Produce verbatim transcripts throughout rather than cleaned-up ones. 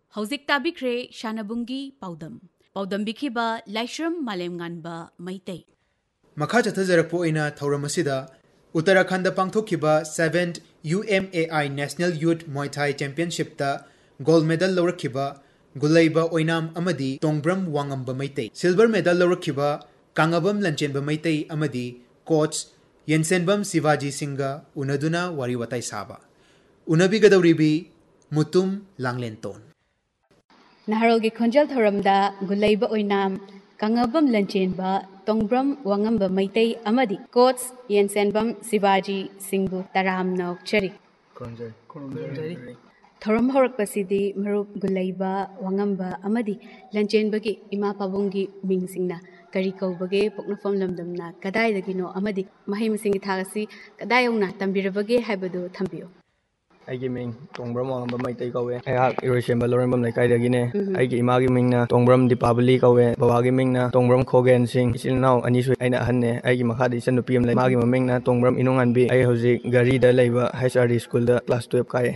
ꯍꯧꯖꯤꯛ ꯇꯥꯕꯤꯈ꯭ꯔꯦ ꯁꯥꯟꯅꯕꯨꯡꯒꯤ ꯄꯥꯎꯗꯝ ꯄꯥꯎꯗꯝꯕꯤꯈꯤꯕ ꯂꯥꯏꯁ꯭ꯔꯝ ꯃꯥꯂꯦꯝꯉꯥꯟꯕ ꯃꯩꯇꯩ ꯃꯈꯥ ꯆꯠꯊꯖꯔꯛꯄ ꯑꯣꯏꯅ ꯊꯧꯔꯝ ꯑꯁꯤꯗ ꯎꯠꯇꯔꯈꯟꯗ ꯄꯥꯡꯊꯣꯛꯈꯤꯕ seven U M A I national ꯌꯨꯠ ꯃꯣꯏ ꯊꯥꯏ ꯆꯦꯝꯄꯤꯌꯟꯁꯤꯞꯇ ꯒꯣꯜꯗ ꯃꯦꯗꯜ ꯂꯧꯔꯛꯈꯤꯕ ꯒꯨꯂꯩꯕ ꯑꯣꯏꯅꯥꯝ ꯑꯃꯗꯤ ꯇꯣꯡꯕ꯭ꯔꯝ ꯋꯥꯉꯝꯕ ꯃꯩꯇꯩ, ꯁꯤꯜꯚꯔ ꯃꯦꯗꯜ ꯂꯧꯔꯛꯈꯤꯕ ꯀꯥꯡꯉꯕꯝ ꯂꯟꯆꯦꯟꯕ ꯃꯩꯇꯩ ꯑꯃꯗꯤ ꯀꯣꯆ ꯌꯦꯟꯁꯦꯟꯕꯝ ꯁꯤꯚꯥꯖꯤ ꯁꯤꯡꯒ ꯎꯅꯗꯨꯅ ꯋꯥꯔꯤ ꯋꯥꯇꯥꯏ ꯁꯥꯕ꯫ ꯎꯅꯕꯤꯒꯗꯧꯔꯤꯕꯤ ꯃꯨꯇꯨꯝ ꯂꯥꯡꯂꯦꯟꯇꯣꯟ꯫ ꯅꯍꯥꯔꯣꯜꯒꯤ ꯈꯣꯟꯖꯦꯜ ꯊꯧꯔꯝꯗ ꯒꯨꯂꯩꯕ ꯑꯣꯏꯅꯥꯝ, ꯀꯥꯡꯉꯕꯝ ꯂꯟꯆꯦꯟꯕ, ꯇꯣꯡꯕ꯭ꯔꯝ ꯋꯥꯉꯝꯕ ꯃꯩꯇꯩ ꯑꯃꯗꯤ ꯀꯣꯆ ꯌꯦꯟꯁꯦꯟꯕꯝ ꯁꯤꯚꯥꯖꯤ ꯁꯤꯡꯕꯨ ꯇꯔꯥꯝꯅ ꯑꯣꯛꯆꯔꯤ꯫ ꯊꯧꯔꯝ ꯍꯧꯔꯛꯄꯁꯤꯗꯤ ꯃꯔꯨꯞ ꯒꯨꯂꯩꯕ, ꯋꯥꯉꯝꯕ ꯑꯃꯗꯤ ꯂꯟꯆꯦꯟꯕꯒꯤ ꯏꯃꯥ ꯄꯥꯕꯨꯡꯒꯤ ꯃꯤꯡꯁꯤꯡꯅ ꯀꯔꯤ ꯀꯧꯕꯒꯦ, ꯄꯣꯛꯅꯐꯝ ꯂꯝꯗꯝꯅ ꯀꯗꯥꯏꯗꯒꯤꯅꯣ ꯑꯃꯗꯤ ꯃꯍꯩ ꯃꯁꯤꯡꯒꯤ ꯊꯥꯛ ꯑꯁꯤ ꯀꯗꯥꯏ ꯌꯧꯅ ꯇꯝꯕꯤꯔꯕꯒꯦ ꯍꯥꯏꯕꯗꯨ ꯊꯝꯕꯤꯌꯨ꯫ ꯑꯩꯒꯤ ꯃꯤꯡ ꯇꯣꯡꯕ꯭ꯔꯝ ꯋꯥꯉꯝꯕ ꯃꯩꯇꯩ ꯀꯧꯋꯦ꯫ ꯑꯩꯍꯥꯛ ꯏꯔꯣꯏꯁꯦꯝꯕ ꯂꯧꯔꯦꯝꯕꯝ ꯂꯩꯀꯥꯏꯗꯒꯤꯅꯦ꯫ ꯑꯩꯒꯤ ꯏꯃꯥꯒꯤ ꯃꯤꯡꯅ ꯇꯣꯡꯕ꯭ꯔꯝ ꯗꯤꯄꯥꯕꯂꯤ ꯀꯧꯋꯦ꯫ ꯕꯕꯥꯒꯤ ꯃꯤꯡꯅ ꯇꯣꯡꯕ꯭ꯔꯝ ꯈꯣꯒꯦꯟ ꯁꯤꯡ꯫ ꯏꯆꯤꯜ ꯏꯅꯥꯎ ꯑꯅꯤ ꯁꯨꯏ, ꯑꯩꯅ ꯑꯍꯟꯅꯦ꯫ ꯑꯩꯒꯤ ꯃꯈꯥꯗ ꯏꯆꯟꯅꯨꯄꯤ ꯑꯃ ꯂꯩ, ꯃꯥꯒꯤ ꯃꯃꯤꯡꯅ ꯇꯣꯡꯕ꯭ꯔꯝ ꯏꯅꯨꯡꯉꯥꯟꯕꯤ꯫ ꯑꯩ ꯍꯧꯖꯤꯛ ꯒꯥꯔꯤꯗ ꯂꯩꯕ ꯍꯩꯆ ꯑꯥꯔ ꯗꯤ ꯁ꯭ꯀꯨꯜꯗ ꯀ꯭ꯂꯥꯁ ꯇꯨꯌꯦꯜꯞ ꯀꯥꯏꯑꯦ꯫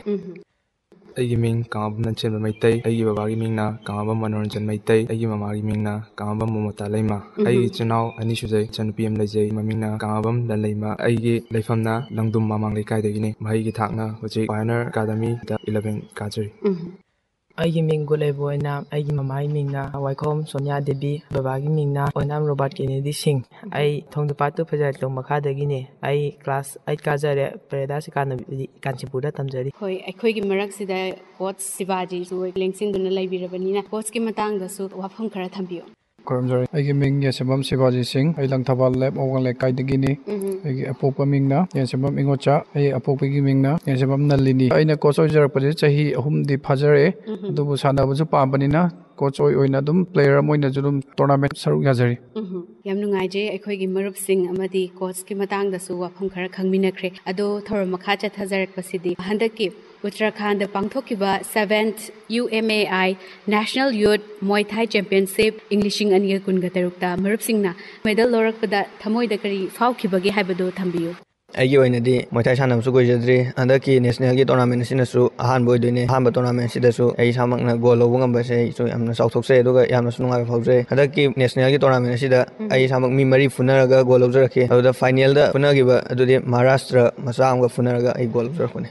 ꯑꯩꯒꯤ ꯃꯤꯡ ꯀꯥꯡꯉꯕꯝ ꯂꯟꯆꯦꯟꯕ ꯃꯩꯇꯩ꯫ ꯑꯩꯒꯤ ꯕꯕꯥꯒꯤ ꯃꯤꯡꯅ ꯀꯥꯡꯉꯕꯝ ꯃꯅꯣꯔꯟꯖꯟ ꯃꯩꯇꯩ꯫ ꯑꯩꯒꯤ ꯃꯃꯥꯒꯤ ꯃꯤꯡꯅ ꯀꯥꯡꯉꯕꯝ ꯃꯣꯃꯣꯇꯥ ꯂꯩꯃ꯫ ꯑꯩꯒꯤ ꯏꯆꯤꯜ ꯏꯅꯥꯎ ꯑꯅꯤ ꯁꯨꯖꯩ, ꯏꯆꯟꯅꯨꯄꯤ ꯑꯃ ꯂꯩꯖꯩ, ꯃꯃꯤꯡꯅ ꯀꯥꯡꯉꯕꯝ ꯂꯟꯂꯩꯃ꯫ ꯑꯩꯒꯤ ꯂꯩꯐꯝꯅ ꯂꯪꯗꯨꯝ ꯃꯃꯥꯡ ꯂꯩꯀꯥꯏꯗꯒꯤꯅꯤ꯫ ꯃꯍꯩꯒꯤ ꯊꯥꯛꯅ ꯍꯧꯖꯤꯛ ꯄꯥꯏꯑꯣꯅꯤꯌꯔ ꯑꯦꯀꯥꯗꯃꯤꯗ ꯏꯂꯚꯦꯟ ꯀꯥꯖꯔꯤ꯫ ꯑꯩꯒꯤ ꯃꯤꯡ ꯒꯨꯂꯩꯕ ꯑꯣꯏꯅꯥꯝ, ꯑꯩꯒꯤ ꯃꯃꯥꯒꯤ ꯃꯤꯡꯅ ꯋꯥꯏꯈꯣꯝ ꯁꯣꯅꯤꯌꯥ ꯗꯦꯕꯤ, ꯕꯕꯥꯒꯤ ꯃꯤꯡꯅ ꯑꯣꯏꯅꯥꯝ ꯔꯣꯕꯥꯔꯠ ꯀꯦꯅꯦꯗꯤ ꯁꯤꯡ꯫ ꯑꯩ ꯊꯣꯡꯗꯨꯄꯥꯠꯇꯨ ꯐꯖꯥꯔꯊꯣꯡ ꯃꯈꯥꯗꯒꯤꯅꯦ꯫ ꯑꯩ ꯀ꯭ꯂꯥꯁ ꯑꯩꯠ ꯀꯥꯖꯔꯦ꯫ ꯄꯦꯔꯦꯗꯥꯁ ꯑꯦꯀꯥꯗꯃꯤ ꯀꯥꯟꯆꯤꯄꯨꯔꯗ ꯇꯝꯖꯔꯤ꯫ ꯍꯣꯏ, ꯑꯩꯈꯣꯏꯒꯤ ꯃꯔꯛꯁꯤꯗ ꯀꯣꯆ ꯁꯤꯚꯥꯖꯤꯁꯨ ꯂꯦꯡꯁꯤꯟꯗꯨꯅ ꯂꯩꯕꯤꯔꯕꯅꯤꯅ ꯀꯣꯆꯀꯤ ꯃꯇꯥꯡꯗꯁꯨ ꯋꯥꯐꯝ ꯈꯔ ꯊꯝꯕꯤꯌꯨ꯫ ꯈꯨꯔꯨꯝꯖꯔꯤ꯫ ꯑꯩꯒꯤ ꯃꯤꯡ ꯌꯦꯟꯁꯦꯟꯕꯝ ꯁꯤꯚꯥꯖꯤ ꯁꯤꯡ꯫ ꯑꯩ ꯂꯪꯊꯕꯥꯜ ꯂꯦꯞ ꯑꯋꯥꯡ ꯂꯩꯀꯥꯏꯗꯒꯤꯅꯤ꯫ ꯑꯩꯒꯤ ꯑꯄꯣꯛꯄ ꯃꯤꯡꯅ ꯌꯦꯟꯁꯦꯟꯕꯝ ꯏꯉꯣꯆꯥ, ꯑꯩ ꯑꯄꯣꯛꯄꯒꯤ ꯃꯤꯡꯅ ꯌꯦꯟꯁꯦꯟꯕꯝ ꯅꯂꯤꯅꯤ꯫ ꯑꯩꯅ ꯀꯣꯆ ꯑꯣꯏꯖꯔꯛꯄꯁꯦ ꯆꯍꯤ ꯑꯍꯨꯝꯗꯤ ꯐꯥꯖꯔꯛꯑꯦ, ꯑꯗꯨꯕꯨ ꯁꯥꯟꯅꯕꯁꯨ ꯄꯥꯝꯕꯅꯤꯅ ꯀꯣꯆ ꯑꯣꯏ ꯑꯣꯏꯅ ꯑꯗꯨꯝ ꯄ꯭ꯂꯦꯌꯔ ꯑꯃ ꯑꯣꯏꯅꯁꯨ ꯑꯗꯨꯝ ꯇꯣꯔꯅꯥꯃꯦꯟ ꯁꯔꯨꯛ ꯌꯥꯖꯔꯤ꯫ ꯌꯥꯝ ꯅꯨꯡꯉꯥꯏꯖꯩ ꯑꯩꯈꯣꯏꯒꯤ ꯃꯔꯨꯞꯁꯤꯡ ꯑꯃꯗꯤ ꯀꯣꯆꯀꯤ ꯃꯇꯥꯡꯗꯁꯨ ꯋꯥꯐꯝ ꯈꯔ ꯈꯪꯃꯤꯟꯅꯈ꯭ꯔꯦ꯫ ꯑꯗꯣ ꯊꯧꯔꯝ ꯃꯈꯥ ꯆꯠꯊꯖꯔꯛꯄꯁꯤꯗꯤ ꯍꯟꯗꯛꯀꯤ ꯎꯠꯇꯔꯈꯟꯗ ꯄꯥꯡꯊꯣꯛꯈꯤꯕ ꯁꯦꯚꯦꯟꯊ U M A I national ꯌꯨꯠ ꯃꯣꯏ ꯊꯥꯏ ꯆꯦꯝꯄꯤꯌꯟꯁꯤꯞ ꯏꯪ ꯂꯤꯁꯤꯡ ꯑꯅꯤꯒ ꯀꯨꯟꯒ ꯇꯔꯨꯛꯇ ꯃꯔꯨꯞꯁꯤꯡꯅ ꯃꯦꯗꯜ ꯂꯧꯔꯛꯄꯗ ꯊꯃꯣꯏꯗ ꯀꯔꯤ ꯐꯥꯎꯈꯤꯕꯒꯦ ꯍꯥꯏꯕꯗꯨ ꯊꯝꯕꯤꯌꯨ꯫ ꯑꯩꯒꯤ ꯑꯣꯏꯅꯗꯤ ꯃꯣꯏꯊꯥꯏ ꯁꯥꯟꯅꯕꯁꯨ ꯀꯨꯏꯖꯗ꯭ꯔꯤ꯫ ꯍꯟꯗꯛꯀꯤ ꯅꯦꯁꯅꯦꯜꯒꯤ ꯇꯣꯔꯅꯥꯃꯦꯟ ꯑꯁꯤꯅꯁꯨ ꯑꯍꯥꯟꯕ ꯑꯣꯏꯗꯣꯏꯅꯦ꯫ ꯑꯍꯥꯟꯕ ꯇꯣꯔꯅꯥꯃꯦꯟ ꯑꯁꯤꯗꯁꯨ ꯑꯩ ꯏꯁꯥꯃꯛꯅ ꯒꯣꯜ ꯂꯧꯕ ꯉꯝꯕꯁꯦ ꯑꯩꯁꯨ ꯌꯥꯝꯅ ꯆꯥꯎꯊꯣꯛꯆꯩ, ꯑꯗꯨꯒ ꯌꯥꯝꯅꯁꯨ ꯅꯨꯡꯉꯥꯏꯕ ꯐꯥꯎꯖꯩ꯫ ꯍꯟꯗꯛꯀꯤ ꯅꯦꯁꯅꯦꯜꯒꯤ ꯇꯣꯔꯅꯥꯃꯦꯟ ꯑꯁꯤꯗ ꯑꯩ ꯏꯁꯥꯃꯛ ꯃꯤ ꯃꯔꯤ ꯐꯨꯅꯔꯒ ꯒꯣꯜ ꯂꯧꯖꯔꯛꯈꯤ꯫ ꯑꯗꯨꯗ ꯐꯥꯏꯅꯦꯜꯗ ꯐꯨꯅꯈꯤꯕ ꯑꯗꯨꯗꯤ ꯃꯍꯥꯔꯥꯁꯇ꯭ꯔ ꯃꯆꯥ ꯑꯃꯒ ꯐꯨꯅꯔꯒ ꯑꯩ ꯒꯣꯜ ꯂꯧꯖꯔꯛꯄꯅꯦ꯫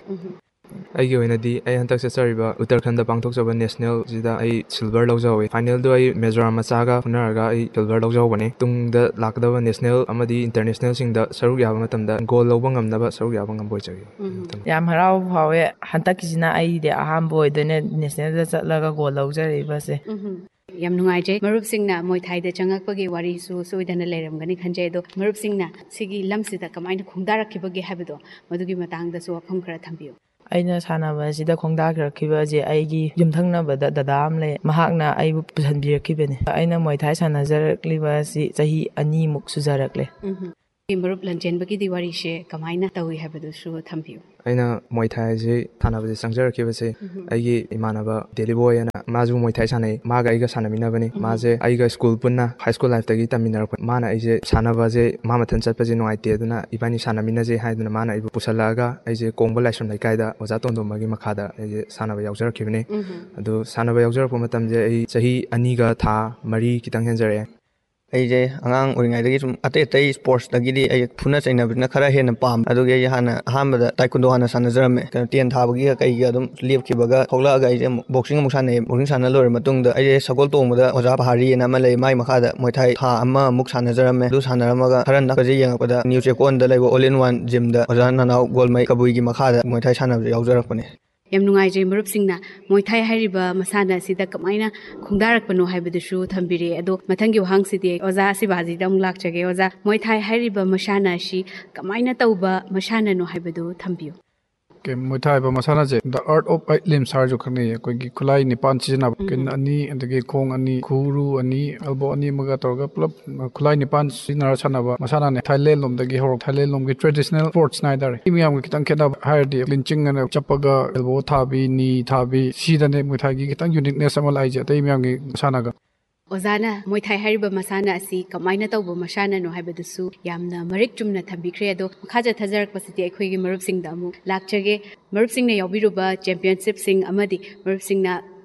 ꯑꯩꯒꯤ ꯑꯣꯏꯅꯗꯤ ꯑꯩ ꯍꯟꯗꯛ ꯆꯠꯆꯔꯤꯕ ꯎꯠꯇꯔꯈꯟꯗ ꯄꯥꯡꯊꯣꯛꯆꯕ ꯅꯦꯁꯅꯦꯜꯁꯤꯗ ꯑꯩ ꯁꯤꯜꯚꯔ ꯂꯧꯖꯍꯧꯏ꯫ ꯐꯥꯏꯅꯦꯜꯗꯣ ꯑꯩ ꯃꯤꯖꯣꯔꯥꯝ ꯃꯆꯥꯒ ꯐꯨꯅꯔꯒ ꯑꯩ ꯁꯤꯜꯚꯔ ꯂꯧꯖꯍꯧꯕꯅꯤ꯫ ꯇꯨꯡꯗ ꯂꯥꯛꯀꯗꯕ ꯅꯦꯁꯅꯦꯜ ꯑꯃꯗꯤ ꯏꯟꯇꯔꯅꯦꯁꯅꯦꯜꯁꯤꯡꯗ ꯁꯔꯨꯛ ꯌꯥꯕ ꯃꯇꯝꯗ ꯒꯣꯜ ꯂꯧꯕ ꯉꯝꯅꯕ ꯁꯔꯨꯛ ꯌꯥꯕ ꯉꯝꯕ ꯑꯣꯏꯖꯒꯦ꯫ ꯌꯥꯝ ꯍꯔꯥꯎꯕ ꯐꯥꯎꯋꯦ꯫ ꯍꯟꯗꯛꯀꯤꯁꯤꯅ ꯑꯩꯗꯤ ꯑꯍꯥꯟꯕ ꯑꯣꯏꯗꯣꯏꯅꯦ ꯅꯦꯁꯅꯦꯜꯗ ꯆꯠꯂꯒ ꯒꯣꯜ ꯂꯧꯖꯔꯤꯕꯁꯦ꯫ ꯌꯥꯝ ꯅꯨꯡꯉꯥꯏꯖꯩ꯫ ꯃꯔꯨꯞꯁꯤꯡꯅ ꯃꯣꯏꯊꯥꯏꯗ ꯆꯪꯉꯛꯄꯒꯤ ꯋꯥꯔꯤꯁꯨ ꯁꯣꯏꯗꯅ ꯂꯩꯔꯝꯒꯅꯤ ꯈꯟꯖꯩ꯫ ꯑꯗꯣ ꯃꯔꯨꯞꯁꯤꯡꯅ ꯁꯤꯒꯤ ꯂꯝꯁꯤꯗ ꯀꯃꯥꯏꯅ ꯈꯣꯡꯗꯥꯔꯛꯈꯤꯕꯒꯦ ꯍꯥꯏꯕꯗꯣ ꯃꯗꯨꯒꯤ ꯃꯇꯥꯡꯗꯁꯨ ꯋꯥꯐꯝ ꯈꯔ ꯊꯝꯕꯤꯌꯨ꯫ ꯑꯩꯅ ꯁꯥꯟꯅꯕ ꯑꯁꯤꯗ ꯈꯣꯡꯗꯥꯈꯤꯔꯛꯈꯤꯕꯁꯦ ꯑꯩꯒꯤ ꯌꯨꯝꯊꯪꯅꯕꯗ ꯗꯗꯥ ꯑꯃ ꯂꯩ, ꯃꯍꯥꯛꯅ ꯑꯩꯕꯨ ꯄꯨꯁꯤꯟꯕꯤꯔꯛꯈꯤꯕꯅꯤ꯫ ꯑꯩꯅ ꯃꯣꯏꯊꯥꯏ ꯁꯥꯟꯅꯖꯔꯛꯂꯤꯕ ꯑꯁꯤ ꯆꯍꯤ ꯑꯅꯤꯃꯨꯛ ꯁꯨꯖꯔꯛꯂꯦ꯫ ꯃꯔꯨꯞ ꯂꯟꯆꯦꯟꯕꯒꯤꯗꯤ ꯋꯥꯔꯤꯁꯦ ꯀꯃꯥꯏꯅ ꯇꯧꯏ ꯍꯥꯏꯕꯗꯨꯁꯨ ꯊꯝꯕꯤꯌꯨ꯫ ꯑꯩꯅ ꯃꯣꯏꯊꯥꯏ ꯑꯁꯤ ꯁꯥꯟꯅꯕꯁꯦ ꯆꯪꯖꯔꯛꯈꯤꯕꯁꯦ ꯑꯩꯒꯤ ꯏꯃꯥꯟꯅꯕ ꯗꯦꯂꯤꯕꯣꯏ ꯑꯅ ꯃꯥꯁꯨ ꯃꯣꯏꯊꯥꯏ ꯁꯥꯟꯅꯩ, ꯃꯥꯒ ꯑꯩꯒ ꯁꯥꯟꯅꯃꯤꯟꯅꯕꯅꯤ꯫ ꯃꯥꯁꯦ ꯑꯩꯒ ꯁ꯭ꯀꯨꯜ ꯄꯨꯟꯅ ꯍꯥꯏ ꯁ꯭ꯀꯨꯜ ꯂꯥꯏꯐꯇꯒꯤ ꯇꯝꯃꯤꯟꯅꯔꯛꯄ꯫ ꯃꯥꯅ ꯑꯩꯁꯦ ꯁꯥꯟꯅꯕꯁꯦ ꯃꯥ ꯃꯊꯟ ꯆꯠꯄꯁꯦ ꯅꯨꯡꯉꯥꯏꯇꯦ, ꯑꯗꯨꯅ ꯏꯕꯥꯅꯤ ꯁꯥꯟꯅꯃꯤꯟꯅꯁꯦ ꯍꯥꯏꯗꯨꯅ ꯃꯥꯅ ꯑꯩꯕꯨ ꯄꯨꯁꯜꯂꯛꯑꯒ ꯑꯩꯁꯦ ꯀꯣꯡꯕ ꯂꯥꯏꯁ꯭ꯔꯝ ꯂꯩꯀꯥꯏꯗ ꯑꯣꯖꯥ ꯇꯣꯟꯗꯣꯝꯕꯒꯤ ꯃꯈꯥꯗ ꯑꯩꯁꯦ ꯁꯥꯟꯅꯕ ꯌꯥꯎꯖꯔꯛꯈꯤꯕꯅꯤ꯫ ꯑꯗꯨ ꯁꯥꯟꯅꯕ ꯌꯥꯎꯖꯔꯛꯄ ꯃꯇꯝꯁꯦ ꯑꯩ ꯆꯍꯤ ꯑꯅꯤꯒ ꯊꯥ ꯃꯔꯤ ꯈꯤꯇꯪ ꯍꯦꯟꯖꯔꯛꯑꯦ꯫ ꯑꯩꯁꯦ ꯑꯉꯥꯡ ꯑꯣꯏꯔꯤꯉꯩꯗꯒꯤ ꯁꯨꯝ ꯑꯇꯩ ꯑꯇꯩ ꯁ꯭ꯄꯣꯔꯠꯁꯇꯒꯤꯗꯤ ꯑꯩ ꯐꯨꯅ ꯆꯩꯅꯕꯁꯤꯅ ꯈꯔ ꯍꯦꯟꯅ ꯄꯥꯝꯃꯦ꯫ ꯑꯗꯨꯒꯤ ꯑꯩ ꯍꯥꯟꯅ ꯑꯍꯥꯟꯕꯗ ꯇꯥꯏꯀꯨꯟꯗꯣ ꯍꯥꯟꯅ ꯁꯥꯟꯅꯖꯔꯝꯃꯦ꯫ ꯀꯩꯅꯣ ꯇꯦꯟ ꯊꯥꯕꯒꯤꯒ ꯀꯩꯒ ꯑꯗꯨꯝ ꯂꯦꯞꯈꯤꯕꯒ ꯊꯣꯛꯂꯛꯑꯒ ꯑꯩꯁꯦ ꯑꯃꯨꯛ ꯕꯣꯛꯁꯤꯡ ꯑꯃꯨꯛ ꯁꯥꯟꯅꯩ꯫ ꯕꯣꯛꯁꯤꯡ ꯁꯥꯟꯅ ꯂꯣꯏꯔꯕ ꯃꯇꯨꯡꯗ ꯑꯩꯁꯦ ꯁꯒꯣꯜ ꯇꯣꯡꯕꯗ ꯑꯣꯖꯥ ꯄꯍꯥꯔꯤ ꯑꯅ ꯑꯃ ꯂꯩ, ꯃꯥꯒꯤ ꯃꯈꯥꯗ ꯃꯣꯏꯊꯥꯏ ꯊꯥ ꯑꯃꯃꯨꯛ ꯁꯥꯟꯅꯖꯔꯝꯃꯦ꯫ ꯑꯗꯨ ꯁꯥꯟꯅꯔꯝꯃꯒ ꯈꯔ ꯅꯛꯄꯁꯦ ꯌꯦꯡꯉꯛꯄꯗ ꯅ꯭ꯌꯨ ꯆꯦꯛꯀꯣꯟꯗ ꯂꯩꯕ ꯑꯣꯜ ꯏꯟ ꯋꯥꯟ ꯖꯤꯝꯗ ꯑꯣꯖꯥ ꯅꯅꯥꯎ ꯒꯣꯜꯃꯩ ꯀꯕꯨꯏꯒꯤ ꯃꯈꯥꯗ ꯃꯣꯏꯊꯥꯏ ꯁꯥꯟꯅꯕꯁꯦ ꯌꯥꯎꯖꯔꯛꯄꯅꯦ꯫ ꯌꯥꯝ ꯅꯨꯡꯉꯥꯏꯖꯩ ꯃꯔꯨꯞꯁꯤꯡꯅ ꯃꯣꯏꯊꯥꯏ ꯍꯥꯏꯔꯤꯕ ꯃꯁꯥꯟꯅ ꯑꯁꯤꯗ ꯀꯃꯥꯏꯅ ꯈꯣꯡꯗꯥꯔꯛꯄꯅꯣ ꯍꯥꯏꯕꯗꯨꯁꯨ ꯊꯝꯕꯤꯔꯛꯑꯦ꯫ ꯑꯗꯣ ꯃꯊꯪꯒꯤ ꯋꯥꯍꯪꯁꯤꯗꯤ ꯑꯣꯖꯥ ꯁꯤꯚꯥꯖꯤꯗ ꯑꯃꯨꯛ ꯂꯥꯛꯆꯒꯦ꯫ ꯑꯣꯖꯥ, ꯃꯣꯏꯊꯥꯏ ꯍꯥꯏꯔꯤꯕ ꯃꯁꯥꯟꯅ ꯑꯁꯤ ꯀꯃꯥꯏꯅ ꯇꯧꯕ ꯃꯁꯥꯟꯅꯅꯣ ꯍꯥꯏꯕꯗꯨ ꯊꯝꯕꯤꯌꯨ꯫ ꯃꯣꯏꯊꯥꯏ ꯍꯥꯏꯕ ꯃꯁꯥꯟꯅꯁꯦ ꯗ ꯑꯥꯔꯠ ꯑꯣꯐ ꯑꯩꯠ ꯂꯤꯝꯁ ꯍꯥꯏꯔꯁꯨ ꯈꯪꯅꯩꯌꯦ꯫ ꯑꯩꯈꯣꯏꯒꯤ ꯈꯨꯠꯂꯥꯏ ꯅꯤꯄꯥꯟ ꯁꯤꯖꯤꯟꯅꯕ, ꯀꯤꯟ ꯑꯅꯤ, ꯑꯗꯒꯤ ꯈꯣꯡ ꯑꯅꯤ, ꯈꯨꯔꯨ ꯑꯅꯤ, ꯑꯦꯜꯕꯣ ꯑꯅꯤ ꯑꯃꯒ ꯇꯧꯔꯒ ꯄꯨꯂꯞ ꯈꯨꯠꯂꯥꯏ ꯅꯤꯄꯥꯟ ꯁꯤꯖꯤꯟꯅꯔ ꯁꯥꯟꯅꯕ ꯃꯁꯥꯟꯅꯅꯦ꯫ ꯊꯥꯏꯂꯦꯟ ꯂꯣꯝꯗꯒꯤ ꯍꯧꯔꯛ ꯊꯥꯏꯂꯦꯟ ꯂꯣꯝꯒꯤ ꯇ꯭ꯔꯦꯗꯤꯁꯅꯦꯜ ꯁ꯭ꯄꯣꯔꯠꯁ ꯍꯥꯏꯇꯥꯔꯦ꯫ ꯃꯤ ꯃꯌꯥꯝꯒ ꯈꯤꯇꯪ ꯈꯦꯠꯅꯕ ꯍꯥꯏꯔꯗꯤ ꯀ꯭ꯂꯤꯟꯆꯤꯡ ꯑꯅ ꯆꯞꯄꯒ ꯑꯦꯜꯕꯣ ꯊꯥꯕꯤ, ꯅꯤ ꯊꯥꯕꯤ, ꯁꯤꯗꯅꯦ ꯃꯣꯏꯊꯥꯏꯒꯤ ꯈꯤꯇꯪ ꯌꯨꯅꯤꯛꯅꯦꯁ ꯑꯃ ꯂꯥꯛꯏꯁꯦ ꯑꯇꯩ ꯃꯌꯥꯝꯒꯤ ꯃꯁꯥꯟꯅꯒ꯫ ꯑꯣꯖꯥꯅ ꯃꯣꯏꯊꯥꯏ ꯍꯥꯏꯔꯤꯕ ꯃꯁꯥꯟꯅ ꯑꯁꯤ ꯀꯃꯥꯏꯅ ꯇꯧꯕ ꯃꯁꯥꯟꯅꯅꯣ ꯍꯥꯏꯕꯗꯨꯁꯨ ꯌꯥꯝꯅ ꯃꯔꯤꯛ ꯆꯨꯝꯅ ꯊꯝꯕꯤꯈ꯭ꯔꯦ꯫ ꯑꯗꯣ ꯃꯈꯥ ꯆꯠꯊꯖꯔꯛꯄꯁꯤꯗꯤ ꯑꯩꯈꯣꯏꯒꯤ ꯃꯔꯨꯞꯁꯤꯡꯗ ꯑꯃꯨꯛ ꯂꯥꯛꯆꯒꯦ꯫ ꯃꯔꯨꯞꯁꯤꯡꯅ ꯌꯥꯎꯕꯤꯔꯨꯕ ꯆꯦꯝꯄꯤꯌꯟꯁꯤꯞꯁꯤꯡ ꯑꯃꯗꯤ ꯃꯔꯨꯞꯁꯤꯡꯅ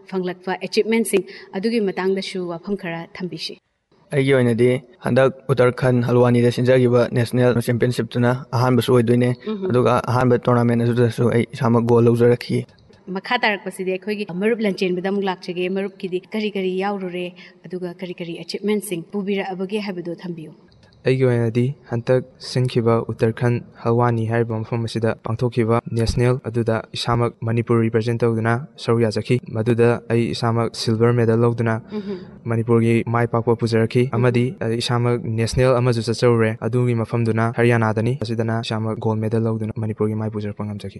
ꯐꯪꯂꯛꯄ ꯑꯦꯆꯤꯞꯃꯦꯟꯠꯁꯤꯡ ꯑꯗꯨꯒꯤ ꯃꯇꯥꯡꯗꯁꯨ ꯋꯥꯐꯝ ꯈꯔ ꯊꯝꯕꯤꯁꯤ ꯑꯩꯒꯤ ꯑꯣꯏꯅꯗꯤ ꯍꯟꯗꯛ ꯎꯠꯇꯔꯈꯟ ꯍꯜꯋꯥꯅꯤꯗ ꯁꯤꯟꯖꯈꯤꯕ ꯅꯦꯁꯅꯦꯜ ꯆꯦꯝꯄꯤꯌꯟꯁꯤꯞꯇꯨꯅ ꯑꯍꯥꯟꯕꯁꯨ ꯑꯣꯏꯗꯣꯏꯅꯦ ꯑꯗꯨꯒ ꯑꯍꯥꯟꯕ ꯇꯣꯔꯅꯥꯃꯦꯟ ꯑꯗꯨꯗꯁꯨ ꯑꯩ ꯏꯁꯥꯃꯛ ꯒꯣꯜ ꯂꯧꯖꯔꯛꯈꯤ ꯃꯈꯥ ꯇꯥꯔꯛꯄꯁꯤꯗꯤ ꯑꯩꯈꯣꯏꯒꯤ ꯃꯔꯨꯞ ꯂꯟꯆꯦꯟꯕꯗ ꯑꯃꯨꯛ ꯂꯥꯛꯆꯒꯦ ꯃꯔꯨꯞꯀꯤꯗꯤ ꯀꯔꯤ ꯀꯔꯤ ꯌꯥꯎꯔꯨꯔꯦ ꯑꯗꯨꯒ ꯀꯔꯤ ꯀꯔꯤ ꯑꯦꯆꯤꯞꯃꯦꯟꯠꯁꯤꯡ ꯄꯨꯕꯤꯔꯛꯑꯕꯒꯦ ꯍꯥꯏꯕꯗꯨ ꯊꯝꯕꯤꯌꯨ ꯑꯩꯒꯤ ꯑꯣꯏꯅꯗꯤ ꯍꯟꯗꯛ ꯁꯤꯟꯈꯤꯕ ꯎꯠꯇꯔꯈꯟ ꯍꯜꯋꯥꯅꯤ ꯍꯥꯏꯔꯤꯕ ꯃꯐꯝ ꯑꯁꯤꯗ ꯄꯥꯡꯊꯣꯛꯈꯤꯕ ꯅꯦꯁꯅꯦꯜ ꯑꯗꯨꯗ ꯏꯁꯥꯃꯛ ꯃꯅꯤꯄꯨꯔ ꯔꯤꯄ꯭ꯔꯖꯦꯟ ꯇꯧꯗꯨꯅ ꯁꯔꯨꯛ ꯌꯥꯖꯈꯤ ꯃꯗꯨꯗ ꯑꯩ ꯏꯁꯥꯃꯛ ꯁꯤꯜꯚꯔ ꯃꯦꯗꯜ ꯂꯧꯗꯨꯅ ꯃꯅꯤꯄꯨꯔꯒꯤ ꯃꯥꯏ ꯄꯥꯛꯄ ꯄꯨꯖꯔꯛꯈꯤ ꯑꯃꯗꯤ ꯏꯁꯥꯃꯛ ꯅꯦꯁꯅꯦꯜ ꯑꯃꯁꯨ ꯆꯠꯆꯔꯨꯔꯦ ꯑꯗꯨꯒꯤ ꯃꯐꯝꯗꯨꯅ ꯍꯔꯤꯌꯥꯅꯥꯗꯅꯤ ꯑꯁꯤꯗꯅ ꯏꯁꯥꯃꯛ ꯒꯣꯜ ꯃꯦꯗꯜ ꯂꯧꯗꯨꯅ ꯃꯅꯤꯄꯨꯔꯒꯤ ꯃꯥꯏ ꯄꯨꯖꯔꯛꯄ ꯉꯝꯖꯈꯤ